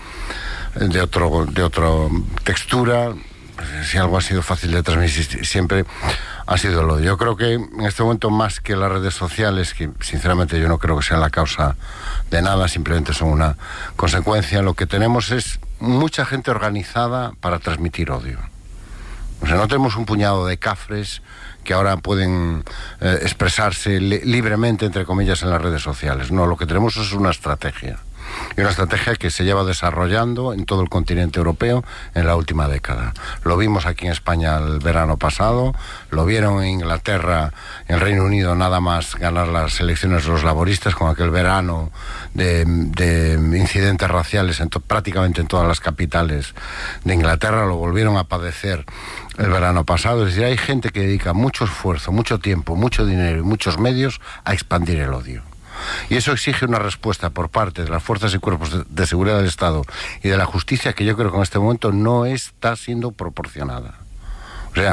textura. Si algo ha sido fácil de transmitir siempre ha sido el odio. Yo creo que en este momento, más que las redes sociales, que sinceramente yo no creo que sean la causa de nada, simplemente son una consecuencia, lo que tenemos es mucha gente organizada para transmitir odio. O sea, no tenemos un puñado de cafres que ahora pueden expresarse libremente, entre comillas, en las redes sociales. No, lo que tenemos es una estrategia. Y una estrategia que se lleva desarrollando en todo el continente europeo en la última década. Lo vimos aquí en España el verano pasado, lo vieron en Inglaterra, en el Reino Unido, nada más ganar las elecciones los laboristas, con aquel verano de incidentes raciales prácticamente en todas las capitales de Inglaterra. Lo volvieron a padecer el verano pasado. Es decir, hay gente que dedica mucho esfuerzo, mucho tiempo, mucho dinero y muchos medios a expandir el odio. Y eso exige una respuesta por parte de las fuerzas y cuerpos de seguridad del Estado y de la justicia que yo creo que en este momento no está siendo proporcionada. O sea,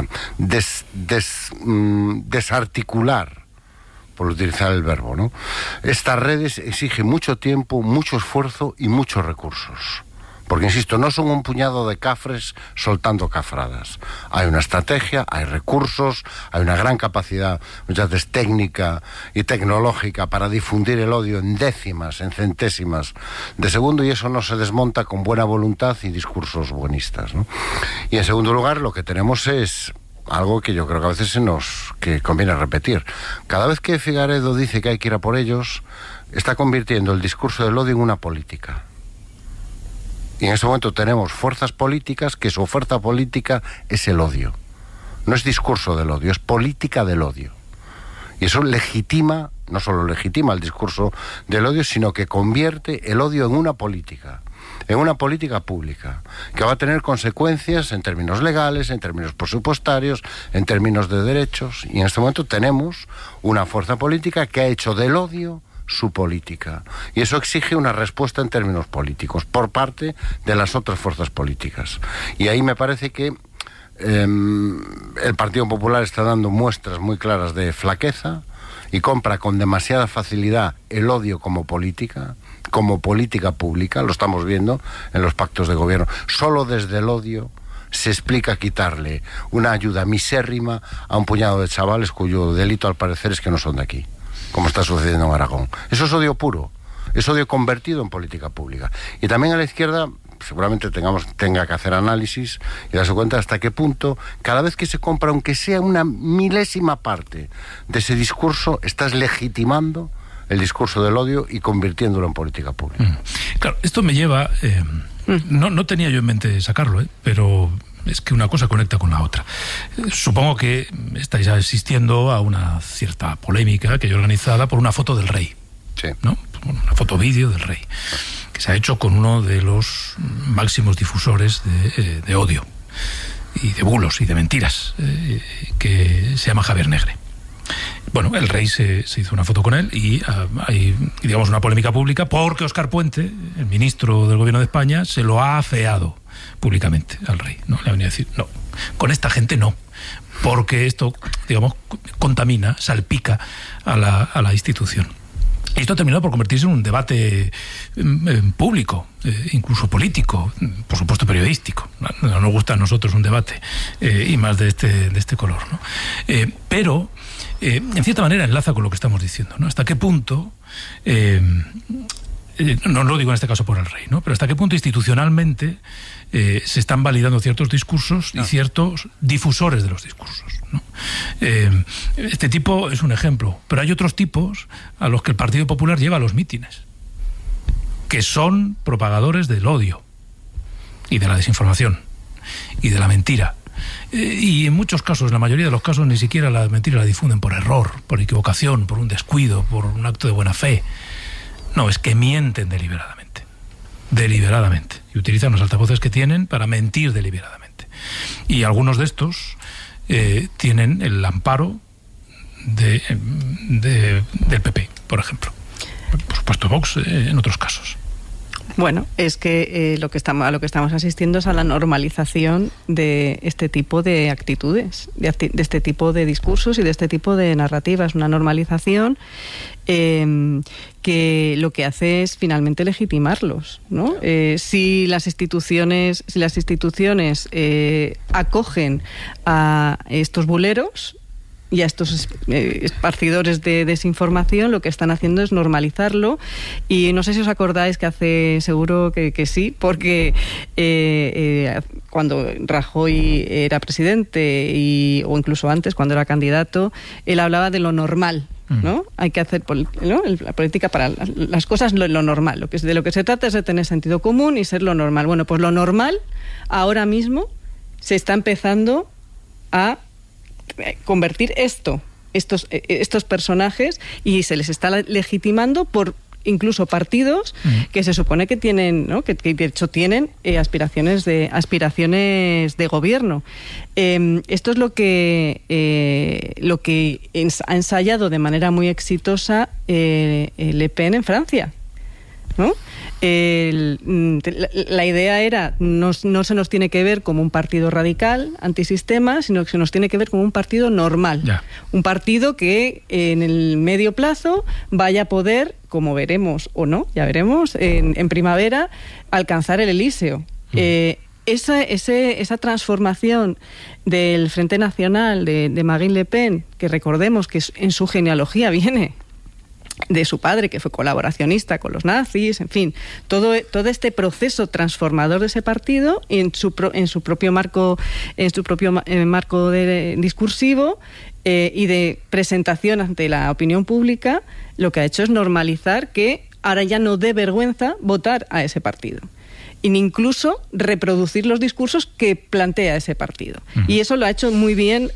desarticular, por utilizar el verbo, ¿no? Estas redes exigen mucho tiempo, mucho esfuerzo y muchos recursos. Porque, insisto, no son un puñado de cafres soltando cafradas. Hay una estrategia, hay recursos, hay una gran capacidad, muchas veces técnica y tecnológica, para difundir el odio en décimas, en centésimas de segundo, y eso no se desmonta con buena voluntad y discursos buenistas, ¿no? Y en segundo lugar, lo que tenemos es algo que yo creo que a veces que conviene repetir. Cada vez que Figueredo dice que hay que ir a por ellos, está convirtiendo el discurso del odio en una política. Y en este momento tenemos fuerzas políticas que su oferta política es el odio. No es discurso del odio, es política del odio. Y eso legitima, no solo legitima el discurso del odio, sino que convierte el odio en una política pública, que va a tener consecuencias en términos legales, en términos presupuestarios, en términos de derechos. Y en este momento tenemos una fuerza política que ha hecho del odio su política, y eso exige una respuesta en términos políticos por parte de las otras fuerzas políticas. Y ahí me parece que el Partido Popular está dando muestras muy claras de flaqueza y compra con demasiada facilidad el odio como política pública. Lo estamos viendo en los pactos de gobierno. Solo desde el odio se explica quitarle una ayuda misérrima a un puñado de chavales cuyo delito al parecer es que no son de aquí, como está sucediendo en Aragón. Eso es odio puro, es odio convertido en política pública. Y también a la izquierda seguramente tenga que hacer análisis y darse cuenta hasta qué punto, cada vez que se compra, aunque sea una milésima parte de ese discurso, estás legitimando el discurso del odio y convirtiéndolo en política pública. Claro, esto me lleva... no tenía yo en mente sacarlo, pero... es que una cosa conecta con la otra. Supongo que estáis asistiendo a una cierta polémica que hay organizada por una foto del rey. Sí. ¿No? Una foto vídeo del rey, que se ha hecho con uno de los máximos difusores de odio y de bulos y de mentiras, que se llama Javier Negre. Bueno, el rey se hizo una foto con él y hay, digamos, una polémica pública porque Óscar Puente, el ministro del Gobierno de España, se lo ha afeado públicamente al rey, ¿no? Le ha venido a decir, no, con esta gente no, porque esto, digamos, contamina, salpica a la institución. Y esto ha terminado por convertirse en un debate público, incluso político, por supuesto periodístico. No nos gusta a nosotros un debate, y más de este color, ¿no? Pero, en cierta manera, enlaza con lo que estamos diciendo, ¿no? Hasta qué punto... no lo digo en este caso por el rey, ¿no? Pero hasta qué punto institucionalmente se están validando ciertos discursos y ciertos difusores de los discursos, ¿no? Este tipo es un ejemplo, pero hay otros tipos a los que el Partido Popular lleva a los mítines, que son propagadores del odio y de la desinformación y de la mentira. Y en muchos casos, en la mayoría de los casos, ni siquiera la mentira la difunden por error, por equivocación, por un descuido, por un acto de buena fe. No, es que mienten deliberadamente. Y utilizan los altavoces que tienen para mentir deliberadamente. Y algunos de estos tienen el amparo del PP, por ejemplo. Por supuesto, Vox en otros casos. Bueno, es que a lo que estamos asistiendo es a la normalización de este tipo de actitudes, de este tipo de discursos y de este tipo de narrativas. Una normalización que lo que hace es finalmente legitimarlos, ¿no? Si las instituciones acogen a estos buleros y a estos esparcidores de desinformación, lo que están haciendo es normalizarlo. Y no sé si os acordáis que seguro que sí, porque cuando Rajoy era presidente o incluso antes, cuando era candidato, él hablaba de lo normal, ¿no? Hay que hacer la política para las cosas lo normal. De lo que se trata es de tener sentido común y ser lo normal. Bueno, pues lo normal ahora mismo se está empezando a convertir estos personajes, y se les está legitimando por incluso partidos que se supone que tienen, ¿no? que de hecho tienen aspiraciones de gobierno. Esto es lo que ha ensayado de manera muy exitosa Le Pen en Francia, ¿no? La idea era no se nos tiene que ver como un partido radical antisistema, sino que se nos tiene que ver como un partido normal, un partido que en el medio plazo vaya a poder, como veremos o no, ya veremos, en primavera, alcanzar el Elíseo. Esa transformación del Frente Nacional de Marine Le Pen, que recordemos que en su genealogía viene de su padre, que fue colaboracionista con los nazis, en fin, todo este proceso transformador de ese partido en su propio marco discursivo y de presentación ante la opinión pública, lo que ha hecho es normalizar que ahora ya no dé vergüenza votar a ese partido, e incluso reproducir los discursos que plantea ese partido. Y eso lo ha hecho muy bien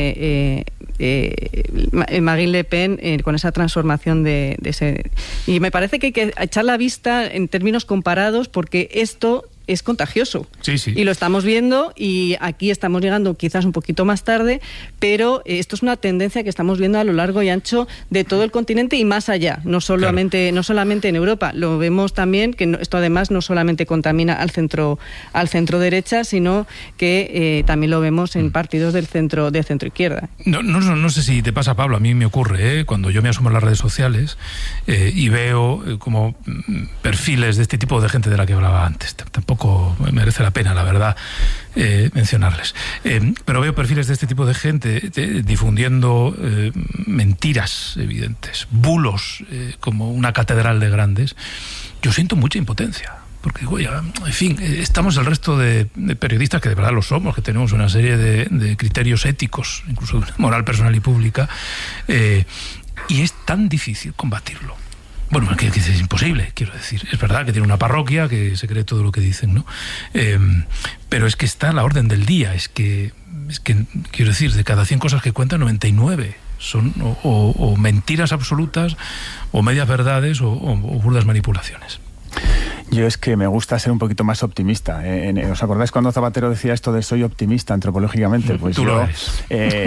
Marine Le Pen con esa transformación de ese. Y me parece que hay que echar la vista en términos comparados, porque esto es contagioso. Sí. Y lo estamos viendo, y aquí estamos llegando quizás un poquito más tarde, pero esto es una tendencia que estamos viendo a lo largo y ancho de todo el continente y más allá, no solamente en Europa. Lo vemos también que esto además no solamente contamina al centro derecha, sino que también lo vemos en partidos del centro izquierda. No sé si te pasa, Pablo, a mí me ocurre, cuando yo me asomo en las redes sociales y veo como perfiles de este tipo de gente de la que hablaba antes. Tampoco merece la pena, la verdad, mencionarles. Pero veo perfiles de este tipo de gente difundiendo mentiras evidentes, bulos, como una catedral de grandes. Yo siento mucha impotencia. Porque digo, en fin, estamos el resto de periodistas, que de verdad lo somos, que tenemos una serie de criterios éticos, incluso de una moral personal y pública, y es tan difícil combatirlo. Bueno, que es imposible, quiero decir. Es verdad que tiene una parroquia que se cree todo lo que dicen, ¿no? Pero es que está a la orden del día. Es que quiero decir, de cada 100 cosas que cuentan, 99 son o mentiras absolutas, o medias verdades, o burdas manipulaciones. Yo es que me gusta ser un poquito más optimista. ¿Os acordáis cuando Zapatero decía esto de soy optimista antropológicamente? Pues tú lo eres.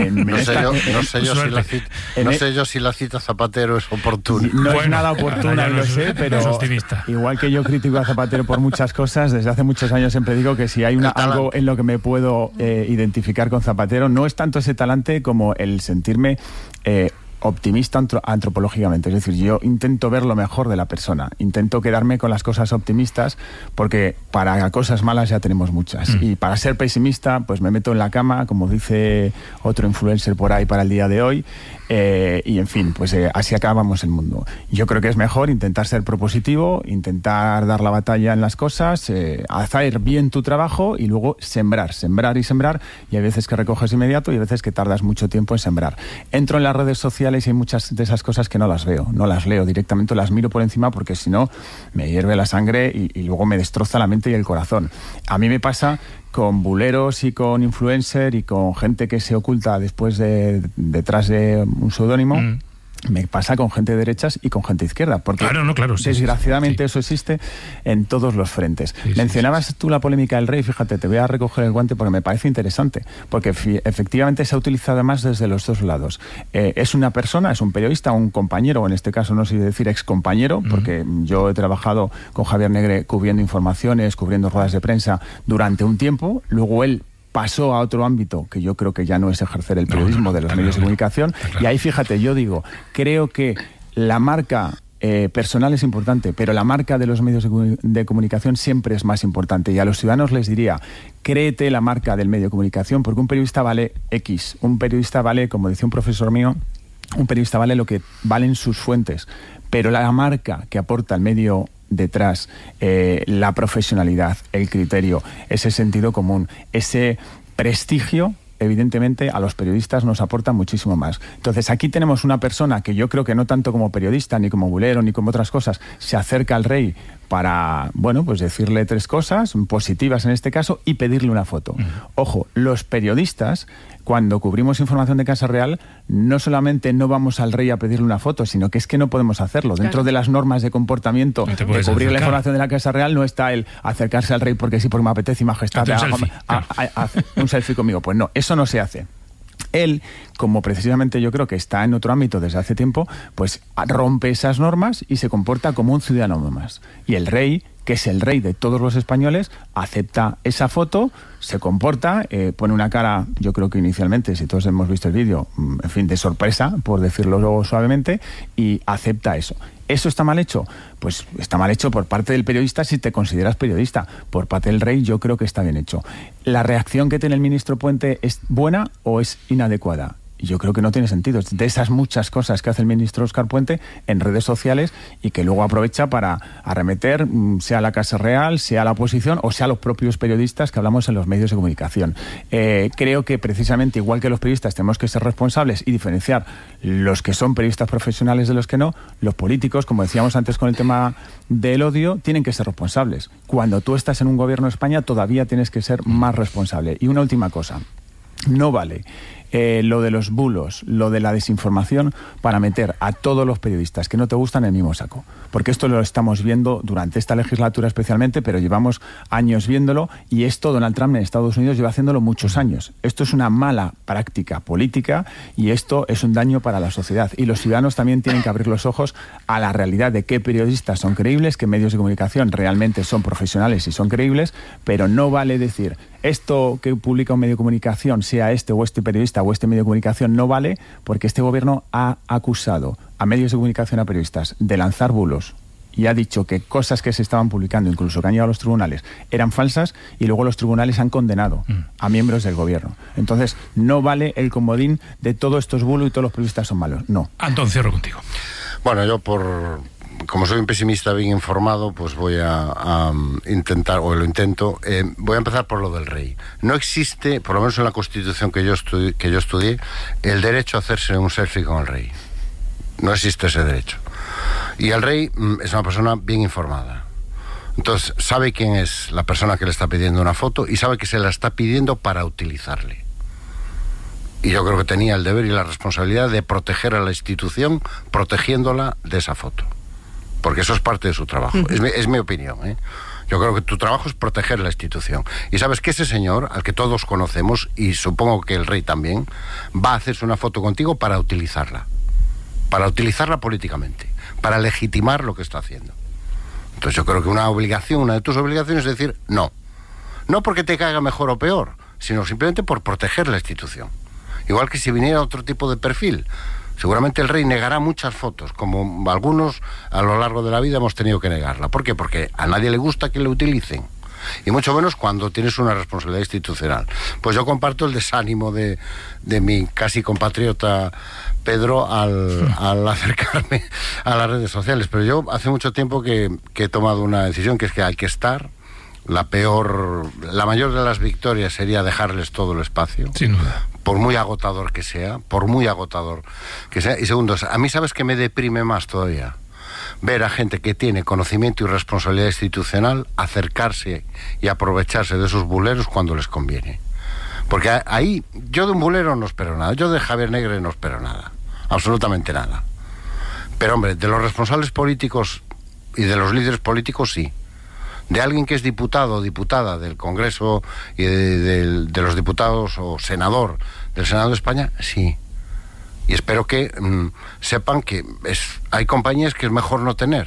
No sé yo si la cita Zapatero es oportuna. No es nada oportuna, lo sé, pero igual que yo critico a Zapatero por muchas cosas, desde hace muchos años siempre digo que si hay algo en lo que me puedo identificar con Zapatero, no es tanto ese talante como el sentirme optimista antropológicamente. Es decir, yo intento ver lo mejor de la persona, intento quedarme con las cosas optimistas, porque para cosas malas ya tenemos muchas. Y para ser pesimista, pues me meto en la cama, como dice otro influencer por ahí para el día de hoy, y en fin, pues así acabamos el mundo. Yo creo que es mejor intentar ser propositivo, intentar dar la batalla en las cosas, hacer bien tu trabajo y luego sembrar, y hay veces que recoges inmediato y hay veces que tardas mucho tiempo en sembrar. Entro en las redes sociales y hay muchas de esas cosas que no las veo, no las leo directamente, las miro por encima, porque si no me hierve la sangre y luego me destroza la mente y el corazón. A mí me pasa con buleros y con influencer y con gente que se oculta detrás de un seudónimo, Me pasa con gente de derechas y con gente de izquierda, porque desgraciadamente eso existe en todos los frentes. Mencionabas tú la polémica del rey, fíjate, te voy a recoger el guante porque me parece interesante, porque efectivamente se ha utilizado además desde los dos lados. Es una persona, es un periodista, un compañero, o en este caso no sé decir excompañero, porque yo he trabajado con Javier Negre cubriendo informaciones, cubriendo ruedas de prensa durante un tiempo, luego él pasó a otro ámbito que yo creo que ya no es ejercer el periodismo de los medios de comunicación, y ahí fíjate, yo digo, creo que la marca personal es importante, pero la marca de los medios de comunicación siempre es más importante, y a los ciudadanos les diría, créete la marca del medio de comunicación, porque un periodista vale X, un periodista vale, como decía un profesor mío, un periodista vale lo que valen sus fuentes, pero la marca que aporta el medio detrás, la profesionalidad, el criterio, ese sentido común, ese prestigio, evidentemente a los periodistas nos aporta muchísimo más. Entonces aquí tenemos una persona que yo creo que no tanto como periodista, ni como bulero, ni como otras cosas, se acerca al rey para, bueno, pues decirle 3 cosas positivas en este caso y pedirle una foto. Ojo, los periodistas, cuando cubrimos información de Casa Real, no solamente no vamos al rey a pedirle una foto, sino que es que no podemos hacerlo. Dentro de las normas de comportamiento de cubrir la información de la Casa Real no está el acercarse al rey porque sí, porque me apetece, majestad, un selfie conmigo. Pues no, eso no se hace. Él, como precisamente yo creo que está en otro ámbito desde hace tiempo, pues rompe esas normas y se comporta como un ciudadano más. Y el rey, que es el rey de todos los españoles, acepta esa foto, se comporta, pone una cara, yo creo que inicialmente, si todos hemos visto el vídeo, en fin, de sorpresa, por decirlo luego suavemente, y acepta eso. ¿Eso está mal hecho? Pues está mal hecho por parte del periodista si te consideras periodista. Por parte del rey yo creo que está bien hecho. ¿La reacción que tiene el ministro Puente es buena o es inadecuada? Yo creo que no tiene sentido. De esas muchas cosas que hace el ministro Óscar Puente en redes sociales y que luego aprovecha para arremeter, sea la Casa Real, sea la oposición o sea los propios periodistas que hablamos en los medios de comunicación. Creo que precisamente, igual que los periodistas, tenemos que ser responsables y diferenciar los que son periodistas profesionales de los que no. Los políticos, como decíamos antes con el tema del odio, tienen que ser responsables. Cuando tú estás en un gobierno de España, todavía tienes que ser más responsable. Y una última cosa. No vale lo de los bulos, lo de la desinformación, para meter a todos los periodistas que no te gustan en el mismo saco. Porque esto lo estamos viendo durante esta legislatura especialmente, pero llevamos años viéndolo, y esto Donald Trump en Estados Unidos lleva haciéndolo muchos años. Esto es una mala práctica política y esto es un daño para la sociedad. Y los ciudadanos también tienen que abrir los ojos a la realidad de qué periodistas son creíbles, qué medios de comunicación realmente son profesionales y son creíbles, pero no vale decir esto que publica un medio de comunicación, sea este o este periodista o este medio de comunicación, no vale, porque este gobierno ha acusado a medios de comunicación, a periodistas, de lanzar bulos, y ha dicho que cosas que se estaban publicando, incluso que han llegado a los tribunales, eran falsas, y luego los tribunales han condenado a miembros del gobierno. Entonces, no vale el comodín de todo esto es bulo y todos los periodistas son malos. No. Antón, cierro contigo. Bueno, yo como soy un pesimista bien informado, pues voy a intentar, o lo intento, voy a empezar por lo del rey. No existe, por lo menos en la Constitución que yo estudié, el derecho a hacerse un selfie con el rey. No existe ese derecho. Y el rey es una persona bien informada. Entonces, sabe quién es la persona que le está pidiendo una foto y sabe que se la está pidiendo para utilizarle. Y yo creo que tenía el deber y la responsabilidad de proteger a la institución, protegiéndola de esa foto. Porque eso es parte de su trabajo. Es mi opinión, ¿eh? Yo creo que tu trabajo es proteger la institución. Y sabes que ese señor, al que todos conocemos, y supongo que el rey también, va a hacerse una foto contigo para utilizarla políticamente, para legitimar lo que está haciendo. Entonces yo creo que una de tus obligaciones es decir no. No porque te caiga mejor o peor, sino simplemente por proteger la institución. Igual que si viniera otro tipo de perfil. Seguramente el rey negará muchas fotos, como algunos a lo largo de la vida hemos tenido que negarla. ¿Por qué? Porque a nadie le gusta que le utilicen. Y mucho menos cuando tienes una responsabilidad institucional. Pues yo comparto el desánimo de mi casi compatriota Pedro al acercarme a las redes sociales. Pero yo hace mucho tiempo que he tomado una decisión, que es que hay que estar. La mayor de las victorias sería dejarles todo el espacio. Sin duda. Por muy agotador que sea. Y segundo, a mí, ¿sabes qué me deprime más todavía? Ver a gente que tiene conocimiento y responsabilidad institucional acercarse y aprovecharse de esos buleros cuando les conviene. Porque ahí, yo de un bulero no espero nada. Yo de Javier Negre no espero nada. Absolutamente nada. Pero, hombre, de los responsables políticos y de los líderes políticos, sí. De alguien que es diputado o diputada del Congreso y de los diputados o senador del Senado de España, sí. Y espero que sepan que hay compañías que es mejor no tener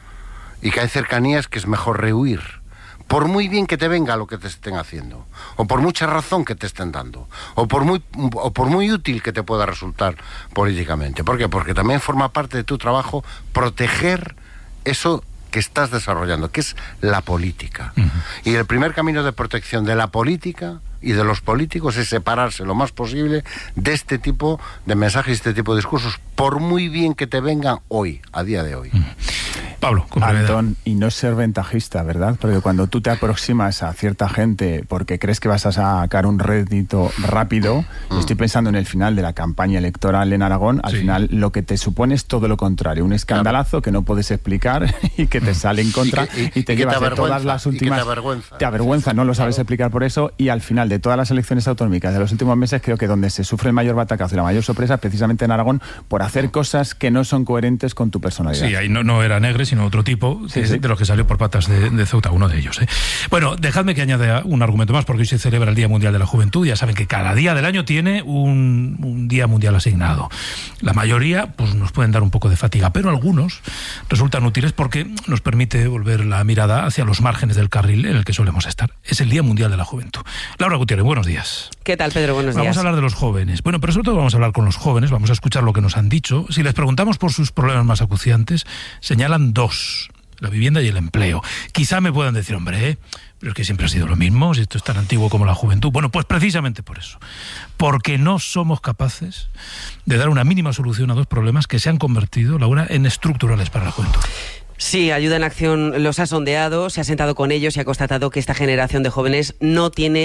y que hay cercanías que es mejor rehuir, por muy bien que te venga lo que te estén haciendo, o por mucha razón que te estén dando, o por muy útil que te pueda resultar políticamente. ¿Por qué? Porque también forma parte de tu trabajo proteger eso que estás desarrollando, que es la política. Y el primer camino de protección de la política y de los políticos es separarse lo más posible de este tipo de mensajes, este tipo de discursos, por muy bien que te vengan hoy, a día de hoy. Pablo, Antón, y no ser ventajista, ¿verdad? Porque cuando tú te aproximas a cierta gente porque crees que vas a sacar un rédito rápido, estoy pensando en el final de la campaña electoral en Aragón, al final lo que te supone es todo lo contrario, un escandalazo que no puedes explicar y que te sale en contra y te llevas de todas las últimas... Te avergüenza, no lo sabes explicar por eso, y al final de todas las elecciones autonómicas de los últimos meses, creo que donde se sufre el mayor batacazo y la mayor sorpresa es precisamente en Aragón por hacer cosas que no son coherentes con tu personalidad. Sí, ahí no era Negre, sino otro tipo, de los que salió por patas de Ceuta, uno de ellos. Bueno, dejadme que añada un argumento más, porque hoy se celebra el Día Mundial de la Juventud. Ya saben que cada día del año tiene un día mundial asignado. La mayoría pues nos pueden dar un poco de fatiga, pero algunos resultan útiles porque nos permite volver la mirada hacia los márgenes del carril en el que solemos estar. Es el Día Mundial de la Juventud. Laura Gutiérrez, buenos días. ¿Qué tal, Pedro? Buenos días. Vamos a hablar de los jóvenes. Bueno, pero sobre todo vamos a hablar con los jóvenes, vamos a escuchar lo que nos han dicho. Si les preguntamos por sus problemas más acuciantes, señalan dos: la vivienda y el empleo. Quizá me puedan decir, hombre, pero es que siempre ha sido lo mismo, si esto es tan antiguo como la juventud. Bueno, pues precisamente por eso. Porque no somos capaces de dar una mínima solución a dos problemas que se han convertido, Laura, en estructurales para la juventud. Sí, Ayuda en Acción los ha sondeado, se ha sentado con ellos y ha constatado que esta generación de jóvenes no tiene